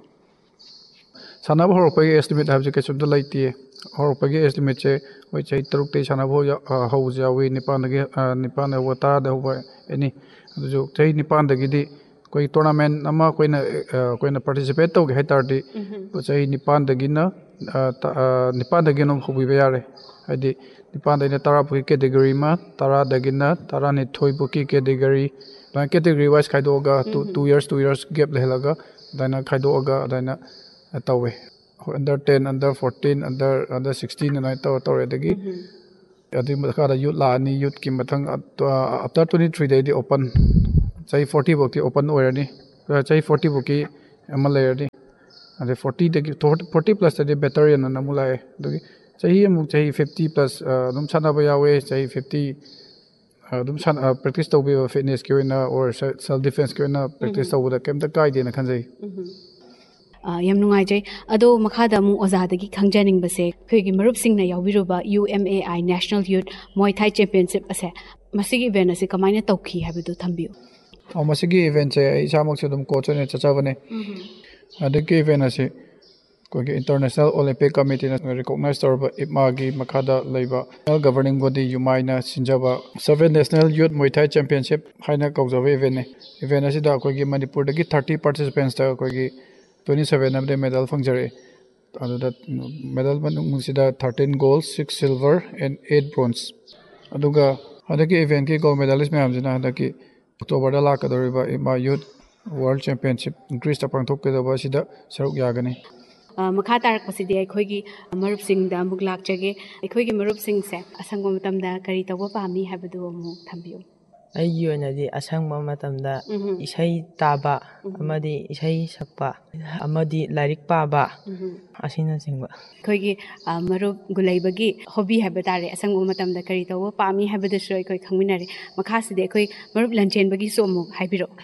ꯁꯥꯟꯅꯕ ꯍꯧꯔꯛꯄꯒꯤ ꯑꯦꯖ ꯂꯤꯃꯤꯠ ꯍꯥꯏꯕꯁꯦ ꯀꯩꯁꯨꯝꯇ ꯂꯩꯇꯦ ꯍꯧꯔꯛꯄꯒꯤ ꯑꯦꯖ ꯂꯤꯃꯤꯠꯁꯦ ꯍꯣꯏ ꯆꯍꯤ ꯇꯔꯨꯛꯇꯒꯤ ꯁꯥꯟꯅꯕ ꯍꯧꯕꯁꯨ ꯌꯥꯎꯏ ꯅꯤꯄꯥꯟꯗꯒꯤ ꯅꯤꯄꯥꯟ ꯍꯧꯕ ꯇꯔꯥꯗ ꯍꯧꯕ ꯑꯦꯅꯤ ꯑꯗꯨꯁꯨ ꯆꯍꯤ ꯅꯤꯄꯥꯟꯗꯒꯤꯗꯤ ꯑꯩꯈꯣꯏ ꯇꯣꯔꯅꯥꯃꯦꯟ ꯑꯃ ꯑꯩꯈꯣꯏꯅ ꯑꯩꯈꯣꯏꯅ ꯄꯥꯔꯇꯤꯁꯤꯄꯦꯠ ꯇꯧꯒꯦ ꯍꯥꯏ ꯇꯥꯔꯗꯤ ꯆꯍꯤ ꯅꯤꯄꯥꯟꯗꯒꯤꯅ ꯅꯤꯄꯥꯟꯗꯒꯤ ꯑꯗꯨꯝ ꯍꯧꯕꯤꯕ ꯌꯥꯔꯦ ꯍꯥꯏꯗꯤ ꯅꯤꯄꯥꯟꯗꯒꯤꯅ ꯇꯔꯥ ꯐꯥꯎꯒꯤ ꯀꯦꯇꯦꯒꯣꯔꯤ ꯑꯃ ꯇꯔꯥꯗꯒꯤꯅ ꯇꯔꯥꯅꯤꯊꯣꯏ ꯐꯥꯎꯒꯤ ꯀꯦꯇꯦꯒꯣꯔꯤ ꯑꯗꯨꯃꯥꯏꯅ ꯀꯦꯇꯦꯒꯣꯔꯤ ꯋꯥꯏꯁ ꯈꯥꯏꯗꯣꯛꯑꯒ two two years two years gap ꯂꯩꯍꯜꯂꯒ ꯑꯗꯨꯃꯥꯏꯅ ꯈꯥꯏꯗꯣꯛꯑꯒ ꯑꯗꯨꯃꯥꯏꯅ ꯇꯧꯋꯦ under ten under fourteen under under sixteen ꯑꯗꯨꯃꯥꯏꯅ ꯇꯧꯔ ꯇꯧꯔꯦ ꯑꯗꯒꯤ ꯑꯗꯨꯒꯤ ꯃꯈꯥꯗ ꯌꯨꯠ ꯂꯥꯛꯑꯅꯤ ꯌꯨꯠꯀꯤ ꯃꯊꯪ ꯑꯞꯇꯔ ꯇ꯭ꯋꯦꯟꯇꯤ ꯊ꯭ꯔꯤꯗꯩꯗꯤ ꯑꯣꯄꯟ ꯆꯍꯤ ꯐꯣꯔꯇꯤ ꯐꯥꯎꯇꯤ ꯑꯣꯄꯟ ꯑꯣꯏꯔꯅꯤ ꯆꯍꯤ ꯐꯣꯔꯇꯤ ꯐꯥꯎꯀꯤ ꯑꯃ ꯂꯩꯔꯅꯤ ꯑꯗꯩ ꯐꯣꯔꯇꯤꯗꯒꯤ ꯐꯣꯔꯇꯤ ꯄ꯭ꯂꯁꯇꯗꯤ ꯕꯦꯇꯔꯤꯌꯟ ꯑꯅ ꯑꯃꯨꯛ ꯂꯥꯛꯑꯦ ꯑꯗꯨꯒꯤ ꯆꯍꯤ ꯑꯃꯨꯛ ꯆꯍꯤ ꯐꯤꯐꯇꯤ ꯄ꯭ꯂꯁ ꯑꯗꯨꯝ ꯁꯥꯟꯅꯕ ꯌꯥꯎꯋꯦ ꯆꯍꯤ ꯐꯤꯐꯇꯤ ꯑꯗꯨꯝ ꯄ꯭ꯔꯦꯛꯇꯤꯁ ꯇꯧꯕꯤꯕ ꯐꯤꯠꯅꯦꯁꯀꯤ ꯑꯣꯏꯅ ꯑꯣꯔ ꯁꯦꯜꯐ ꯗꯤꯐꯦꯟꯁꯀꯤ ꯑꯣꯏꯅ ꯄ꯭ꯔꯦꯛꯇꯤꯁ ꯇꯧꯕꯗ ꯀꯩꯝꯇ ꯀꯥꯏꯗꯦꯅ ꯈꯟꯖꯩ ꯌꯥꯝ ꯅꯨꯡꯉꯥꯏꯖꯩ ꯑꯗꯣ ꯃꯈꯥꯗ ꯑꯃꯨꯛ ꯑꯣꯖꯥꯗꯒꯤ ꯈꯪꯖꯅꯤꯡꯕꯁꯦ ꯑꯩꯈꯣꯏꯒꯤ ꯃꯔꯨꯞꯁꯤꯡꯅ ꯌꯥꯎꯕꯤꯔꯨꯕ U M A I national ꯌꯨꯠ ꯃꯣꯏ ꯊꯥꯏ ꯆꯦꯝꯄꯤꯌꯟꯁꯤꯞ ꯑꯁꯦ ꯃꯁꯤꯒꯤ ꯏꯚꯦꯟ ꯑꯁꯤ ꯀꯃꯥꯏꯅ ꯇꯧꯈꯤ ꯍꯥꯏꯕꯗꯨ ꯊꯝꯕꯤꯌꯨ ꯃꯁꯤꯒꯤ ꯏꯚꯦꯟꯁꯦ ꯑꯩ ꯏꯁꯥꯃꯛꯁꯨ ꯑꯗꯨꯝ ꯀꯣꯆ ꯑꯣꯏꯅ ꯆꯠꯆꯕꯅꯦ ꯑꯗꯨꯒꯤ ꯏꯚꯦꯟ ꯑꯁꯤ ꯑꯩꯈꯣꯏꯒꯤ ꯏꯟꯇꯔꯅꯦꯁꯅꯦꯜ ꯑꯣꯂꯦꯝꯄꯤꯛ ꯀꯃꯤꯇꯤꯅ ꯔꯤꯀꯣꯛꯅꯥꯏꯁ ꯇꯧꯔꯕ ꯏꯞꯃꯥꯒꯤ ꯃꯈꯥꯗ ꯂꯩꯕ national governing body ꯌꯨꯃꯥꯏꯅ ꯁꯤꯟꯖꯕ seven national ꯌꯨꯠ ꯃꯣꯏꯊꯥꯏ ꯆꯦꯝꯄꯤꯌꯟꯁꯤꯞ ꯍꯥꯏꯅ ꯀꯧꯖꯕ ꯏꯚꯦꯟꯅꯤ ꯏꯚꯦꯟ ꯑꯁꯤꯗ ꯑꯩꯈꯣꯏꯒꯤ ꯃꯅꯤꯄꯨꯔꯗꯒꯤ ꯊꯥꯔꯇꯤ ꯄꯥꯔꯇꯤꯁꯤꯄꯦꯟꯁꯇ ꯑꯩꯈꯣꯏꯒꯤ ꯇ꯭ꯋꯦꯟꯇꯤ ꯁꯚꯦꯟ ꯑꯃꯗꯤ ꯃꯦꯗꯜ ꯐꯪꯖꯔꯛꯏ ꯑꯗꯨꯗ ꯃꯦꯗꯜ ꯃꯅꯨꯡꯁꯤꯗ thirteen goal six silver and eight bronze ꯑꯗꯨꯒ ꯍꯟꯗꯛꯀꯤ ꯏꯚꯦꯟꯠꯀꯤ ꯒꯣꯜ ꯃꯦꯗꯥꯂꯤꯁ ꯃꯌꯥꯝꯁꯤꯅ ꯍꯟꯗꯛꯀꯤ ꯑꯣꯛꯇꯣꯕꯔꯗ ꯂꯥꯛꯀꯗꯧꯔꯤꯕ ꯏꯃꯥ ꯌꯨꯠ ꯋꯥꯔꯜड ꯆꯦꯝꯄꯤꯌꯟꯁꯤꯞ ꯒ꯭ꯔꯤꯁꯇ ꯄꯥꯡꯊꯣꯛꯀꯗꯕ ꯑꯁꯤꯗ ꯁꯔꯨꯛ ꯌꯥꯒꯅꯤ ꯃꯈꯥ ꯇꯥꯔꯛꯄꯁꯤꯗꯤ ꯑꯩꯈꯣꯏꯒꯤ ꯃꯔꯨꯞꯁꯤꯡꯗ ꯑꯃꯨꯛ ꯂꯥꯛꯆꯒꯦ ꯑꯩꯈꯣꯏꯒꯤ ꯃꯔꯨꯞꯁꯤꯡꯁꯦ ꯑꯁꯪꯕ ꯃꯇꯝꯗ ꯀꯔꯤ ꯇꯧꯕ ꯄꯥꯝꯃꯤ ꯍꯥꯏꯕꯗꯨ ꯑꯃꯨꯛ ꯊꯝꯕꯤꯌꯨ ꯑꯩꯒꯤ ꯑꯣꯏꯅꯗꯤ ꯑꯁꯪꯕ ꯃꯇꯝꯗ ꯏꯁꯩ ꯇꯥꯕ ꯑꯃꯗꯤ ꯏꯁꯩ ꯁꯛꯄ ꯑꯃꯗꯤ ꯂꯥꯏꯔꯤꯛ ꯄꯥꯕ ꯑꯁꯤꯅꯆꯤꯡꯕ ꯑꯩꯈꯣꯏꯒꯤ ꯃꯔꯨꯞ ꯒꯨꯂꯩꯕꯒꯤ ꯍꯣꯕꯤ ꯍꯥꯏꯕ ꯇꯥꯔꯦ ꯑꯁꯪꯕ ꯃꯇꯝꯗ ꯀꯔꯤ ꯇꯧꯕ ꯄꯥꯝꯃꯤ ꯍꯥꯏꯕꯗꯨꯁꯨ ꯑꯩꯈꯣꯏ ꯈꯪꯃꯤꯟꯅꯔꯦ ꯃꯈꯥꯁꯤꯗꯤ ꯑꯩꯈꯣꯏ ꯃꯔꯨꯞ ꯂꯟꯆꯦꯟꯕꯒꯤꯁꯨ ꯑꯃꯨꯛ ꯍꯥꯏꯕꯤꯔꯛꯑꯣ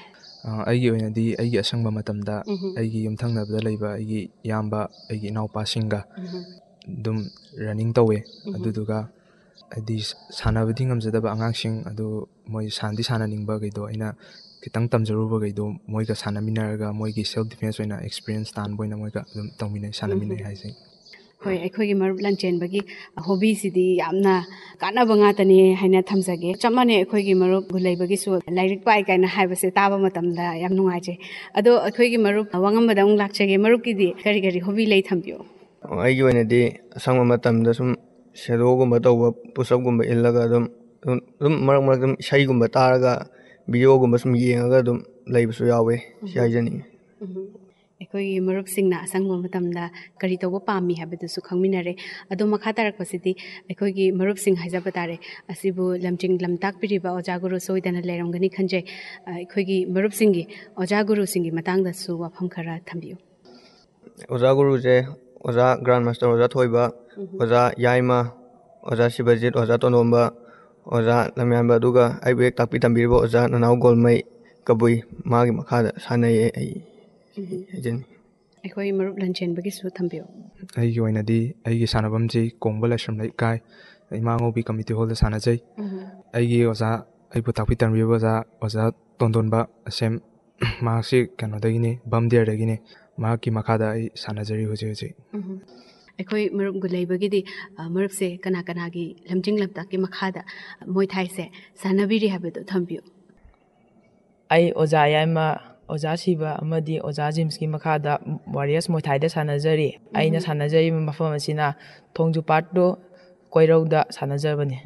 ꯑꯩꯒꯤ ꯑꯣꯏꯅꯗꯤ ꯑꯩꯒꯤ ꯑꯁꯪꯕ ꯃꯇꯝꯗ ꯑꯩꯒꯤ ꯌꯨꯝꯊꯪꯅꯕꯗ ꯂꯩꯕ ꯑꯩꯒꯤ ꯏꯌꯥꯝꯕ ꯑꯩꯒꯤ ꯏꯅꯥꯎꯄꯥꯁꯤꯡꯒ ꯑꯗꯨꯝ ꯔꯟꯅꯤꯡ ꯇꯧꯋꯦ ꯑꯗꯨꯗꯨꯒ ꯍꯥꯏꯗꯤ ꯁꯥꯟꯅꯕꯗꯤ ꯉꯝꯖꯗꯕ ꯑꯉꯥꯡꯁꯤꯡ ꯑꯗꯨ ꯃꯣꯏ ꯁꯥꯟꯅꯗꯤ ꯁꯥꯟꯅꯅꯤꯡꯕꯈꯩꯗꯣ ꯑꯩꯅ ꯈꯤꯇꯪ ꯇꯝꯖꯔꯨꯕꯈꯩꯗꯣ ꯃꯣꯏꯒ ꯁꯥꯟꯅꯃꯤꯟꯅꯔꯒ ꯃꯣꯏꯒꯤ ꯁꯦꯜꯐ ꯗꯤꯐꯦꯟꯁ ꯑꯣꯏꯅ ꯑꯦꯛꯁꯄꯤꯔꯤꯌꯦꯟꯁ ꯇꯥꯟꯕ ꯑꯣꯏꯅ ꯃꯣꯏꯒ ꯑꯗꯨꯝ ꯇꯧꯃꯤꯟꯅꯩ ꯁꯥꯟꯅꯃꯤꯟꯅꯩ ꯍꯥꯏꯁꯦ ꯍꯣꯏ ꯑꯩꯈꯣꯏꯒꯤ ꯃꯔꯨꯞ ꯂꯟꯆꯦꯟꯕꯒꯤ ꯍꯣꯕꯤꯁꯤꯗꯤ ꯌꯥꯝꯅ ꯀꯥꯟꯅꯕ ꯉꯥꯛꯇꯅꯤ ꯍꯥꯏꯅ ꯊꯝꯖꯒꯦ ꯆꯞ ꯃꯥꯟꯅꯩ ꯑꯩꯈꯣꯏꯒꯤ ꯃꯔꯨꯞ ꯒꯨꯂꯩꯕꯒꯤꯁꯨ ꯂꯥꯏꯔꯤꯛ ꯄꯥꯏ ꯀꯥꯏꯅ ꯍꯥꯏꯕꯁꯦ ꯇꯥꯕ ꯃꯇꯝꯗ ꯌꯥꯝ ꯅꯨꯡꯉꯥꯏꯖꯩ ꯑꯗꯣ ꯑꯩꯈꯣꯏꯒꯤ ꯃꯔꯨꯞ ꯋꯥꯉꯝꯕꯗ ꯑꯃꯨꯛ ꯂꯥꯛꯆꯒꯦ ꯃꯔꯨꯞꯀꯤꯗꯤ ꯀꯔꯤ ꯀꯔꯤ ꯍꯣꯕꯤ ꯂꯩ ꯊꯝꯕꯤꯌꯨ ꯑꯩꯒꯤ ꯑꯣꯏꯅꯗꯤ ꯑꯁꯪꯕ ꯃꯇꯝꯗ ꯁꯨꯝ ꯁꯦꯗꯣꯒꯨꯝꯕ ꯇꯧꯕ ꯄꯨꯁꯑꯞꯒꯨꯝꯕ ꯏꯜꯂꯒ ꯑꯗꯨꯝ ꯑꯗꯨꯝ ꯃꯔꯛ ꯃꯔꯛ ꯑꯗꯨꯝ ꯏꯁꯩꯒꯨꯝꯕ ꯇꯥꯔꯒ ꯚꯤꯗꯤꯑꯣꯒꯨꯝꯕ ꯁꯨꯝ ꯌꯦꯡꯉꯒ ꯑꯗꯨꯝ ꯂꯩꯕꯁꯨ ꯌꯥꯎꯋꯦ ꯁꯤ ꯍꯥꯏꯖꯅꯤꯡꯉꯤ ꯑꯩꯈꯣꯏꯒꯤ ꯃꯔꯨꯞꯁꯤꯡꯅ ꯑꯁꯪꯕ ꯃꯇꯝꯗ ꯀꯔꯤ ꯇꯧꯕ ꯄꯥꯝꯃꯤ ꯍꯥꯏꯕꯗꯨꯁꯨ ꯈꯪꯃꯤꯟꯅꯔꯦ ꯑꯗꯣ ꯃꯈꯥ ꯇꯥꯔꯛꯄꯁꯤꯗꯤ ꯑꯩꯈꯣꯏꯒꯤ ꯃꯔꯨꯞꯁꯤꯡ ꯍꯥꯏꯖꯕ ꯇꯥꯔꯦ ꯑꯁꯤꯕꯨ ꯂꯝꯖꯤꯡ ꯂꯝꯇꯥꯛꯄꯤꯔꯤꯕ ꯑꯣꯖꯥ ꯒꯨꯔꯨ ꯁꯣꯏꯗꯅ ꯂꯩꯔꯝꯒꯅꯤ ꯈꯟꯖꯩ ꯑꯩꯈꯣꯏꯒꯤ ꯃꯔꯨꯞꯁꯤꯡꯒꯤ ꯑꯣꯖꯥ ꯒꯨꯔꯨꯁꯤꯡꯒꯤ ꯃꯇꯥꯡꯗꯁꯨ ꯋꯥꯐꯝ ꯈꯔ ꯊꯝꯕꯤꯌꯨ ꯑꯣꯖꯥ ꯒꯨꯔꯨꯁꯦ ꯑꯣꯖꯥ ꯒ꯭ꯔꯥꯟ ꯃꯥꯁꯇꯔ ꯑꯣꯖꯥ ꯊꯣꯏꯕ ꯑꯣꯖꯥ ꯌꯥꯏꯃ ꯑꯣꯖꯥ ꯁꯤꯕꯖꯤꯠ ꯑꯣꯖꯥ ꯇꯣꯅꯣꯝꯕ ꯑꯣꯖꯥ ꯂꯝꯌꯥꯟꯕ ꯑꯗꯨꯒ ꯑꯩꯕꯨ ꯍꯦꯛ ꯇꯥꯛꯄꯤ ꯇꯝꯕꯤꯔꯤꯕ ꯑꯣꯖꯥ ꯅꯅꯥꯎ ꯒꯣꯜꯃꯩ ꯀꯕꯨꯏ ꯃꯥꯒꯤ ꯃꯈꯥꯗ ꯁꯥꯟꯅꯩꯌꯦ ꯑꯩ ꯍꯥꯏꯖꯅꯤ ꯑꯩꯈꯣꯏ ꯃꯔꯨꯞ ꯂꯟꯆꯦꯟꯕꯒꯤꯁꯨ ꯊꯝꯕꯤꯌꯨ ꯑꯩꯒꯤ ꯑꯣꯏꯅꯗꯤ ꯑꯩꯒꯤ ꯁꯥꯟꯅꯐꯝꯁꯤ ꯀꯣꯡꯕ ꯂꯥꯏꯁ꯭ꯔꯝ ꯂꯩꯀꯥꯏ ꯏꯃꯥꯉꯧꯕꯤ ꯀꯝꯃ꯭ꯌꯨꯅꯤꯇꯤ ꯍꯣꯜꯗ ꯁꯥꯟꯅꯖꯩ ꯑꯩꯒꯤ ꯑꯣꯖꯥ ꯑꯩꯕꯨ ꯇꯥꯛꯄꯤ ꯇꯝꯕꯤꯕ ꯑꯣꯖꯥ ꯑꯣꯖꯥ ꯇꯣꯟꯗꯣꯟꯕ ꯑꯁꯦꯝ ꯃꯍꯥꯛꯁꯤ ꯀꯩꯅꯣꯗꯒꯤꯅꯤ ꯕꯝꯗꯤꯌꯔꯗꯒꯤꯅꯤ ꯃꯍꯥꯛꯀꯤ ꯃꯈꯥꯗ ꯑꯩ ꯁꯥꯟꯅꯖꯔꯤ ꯍꯧꯖꯤꯛ ꯍꯧꯖꯤꯛ ꯑꯩꯈꯣꯏ ꯃꯔꯨꯞ ꯒꯨꯂꯩꯕꯒꯤꯗꯤ ꯃꯔꯨꯞꯁꯦ ꯀꯅꯥ ꯀꯅꯥꯒꯤ ꯂꯝꯖꯤꯡ ꯂꯝꯇꯥꯛꯀꯤ ꯃꯈꯥꯗ ꯃꯣꯏ ꯊꯥꯏꯁꯦ ꯁꯥꯟꯅꯕꯤꯔꯤ ꯍꯥꯏꯕꯗꯨ ꯊꯝꯕꯤꯌꯨ ꯑꯩ ꯑꯣꯖꯥ ꯌꯥꯏꯃ ꯑꯣꯖꯥ ꯁꯤꯕ ꯑꯃꯗꯤ ꯑꯣꯖꯥ ꯖꯤꯝꯁꯀꯤ ꯃꯈꯥꯗ ꯋꯥꯔꯤꯌꯔꯁ ꯃꯣꯏꯊꯥꯏꯗ ꯁꯥꯟꯅꯖꯔꯤ ꯑꯩꯅ ꯁꯥꯟꯅꯖꯔꯤꯕ ꯃꯐꯝ ꯑꯁꯤꯅ ꯊꯣꯡꯖꯨ ꯄꯥꯠꯇꯣ ꯀꯣꯏꯔꯧꯗ ꯁꯥꯟꯅꯖꯕꯅꯤ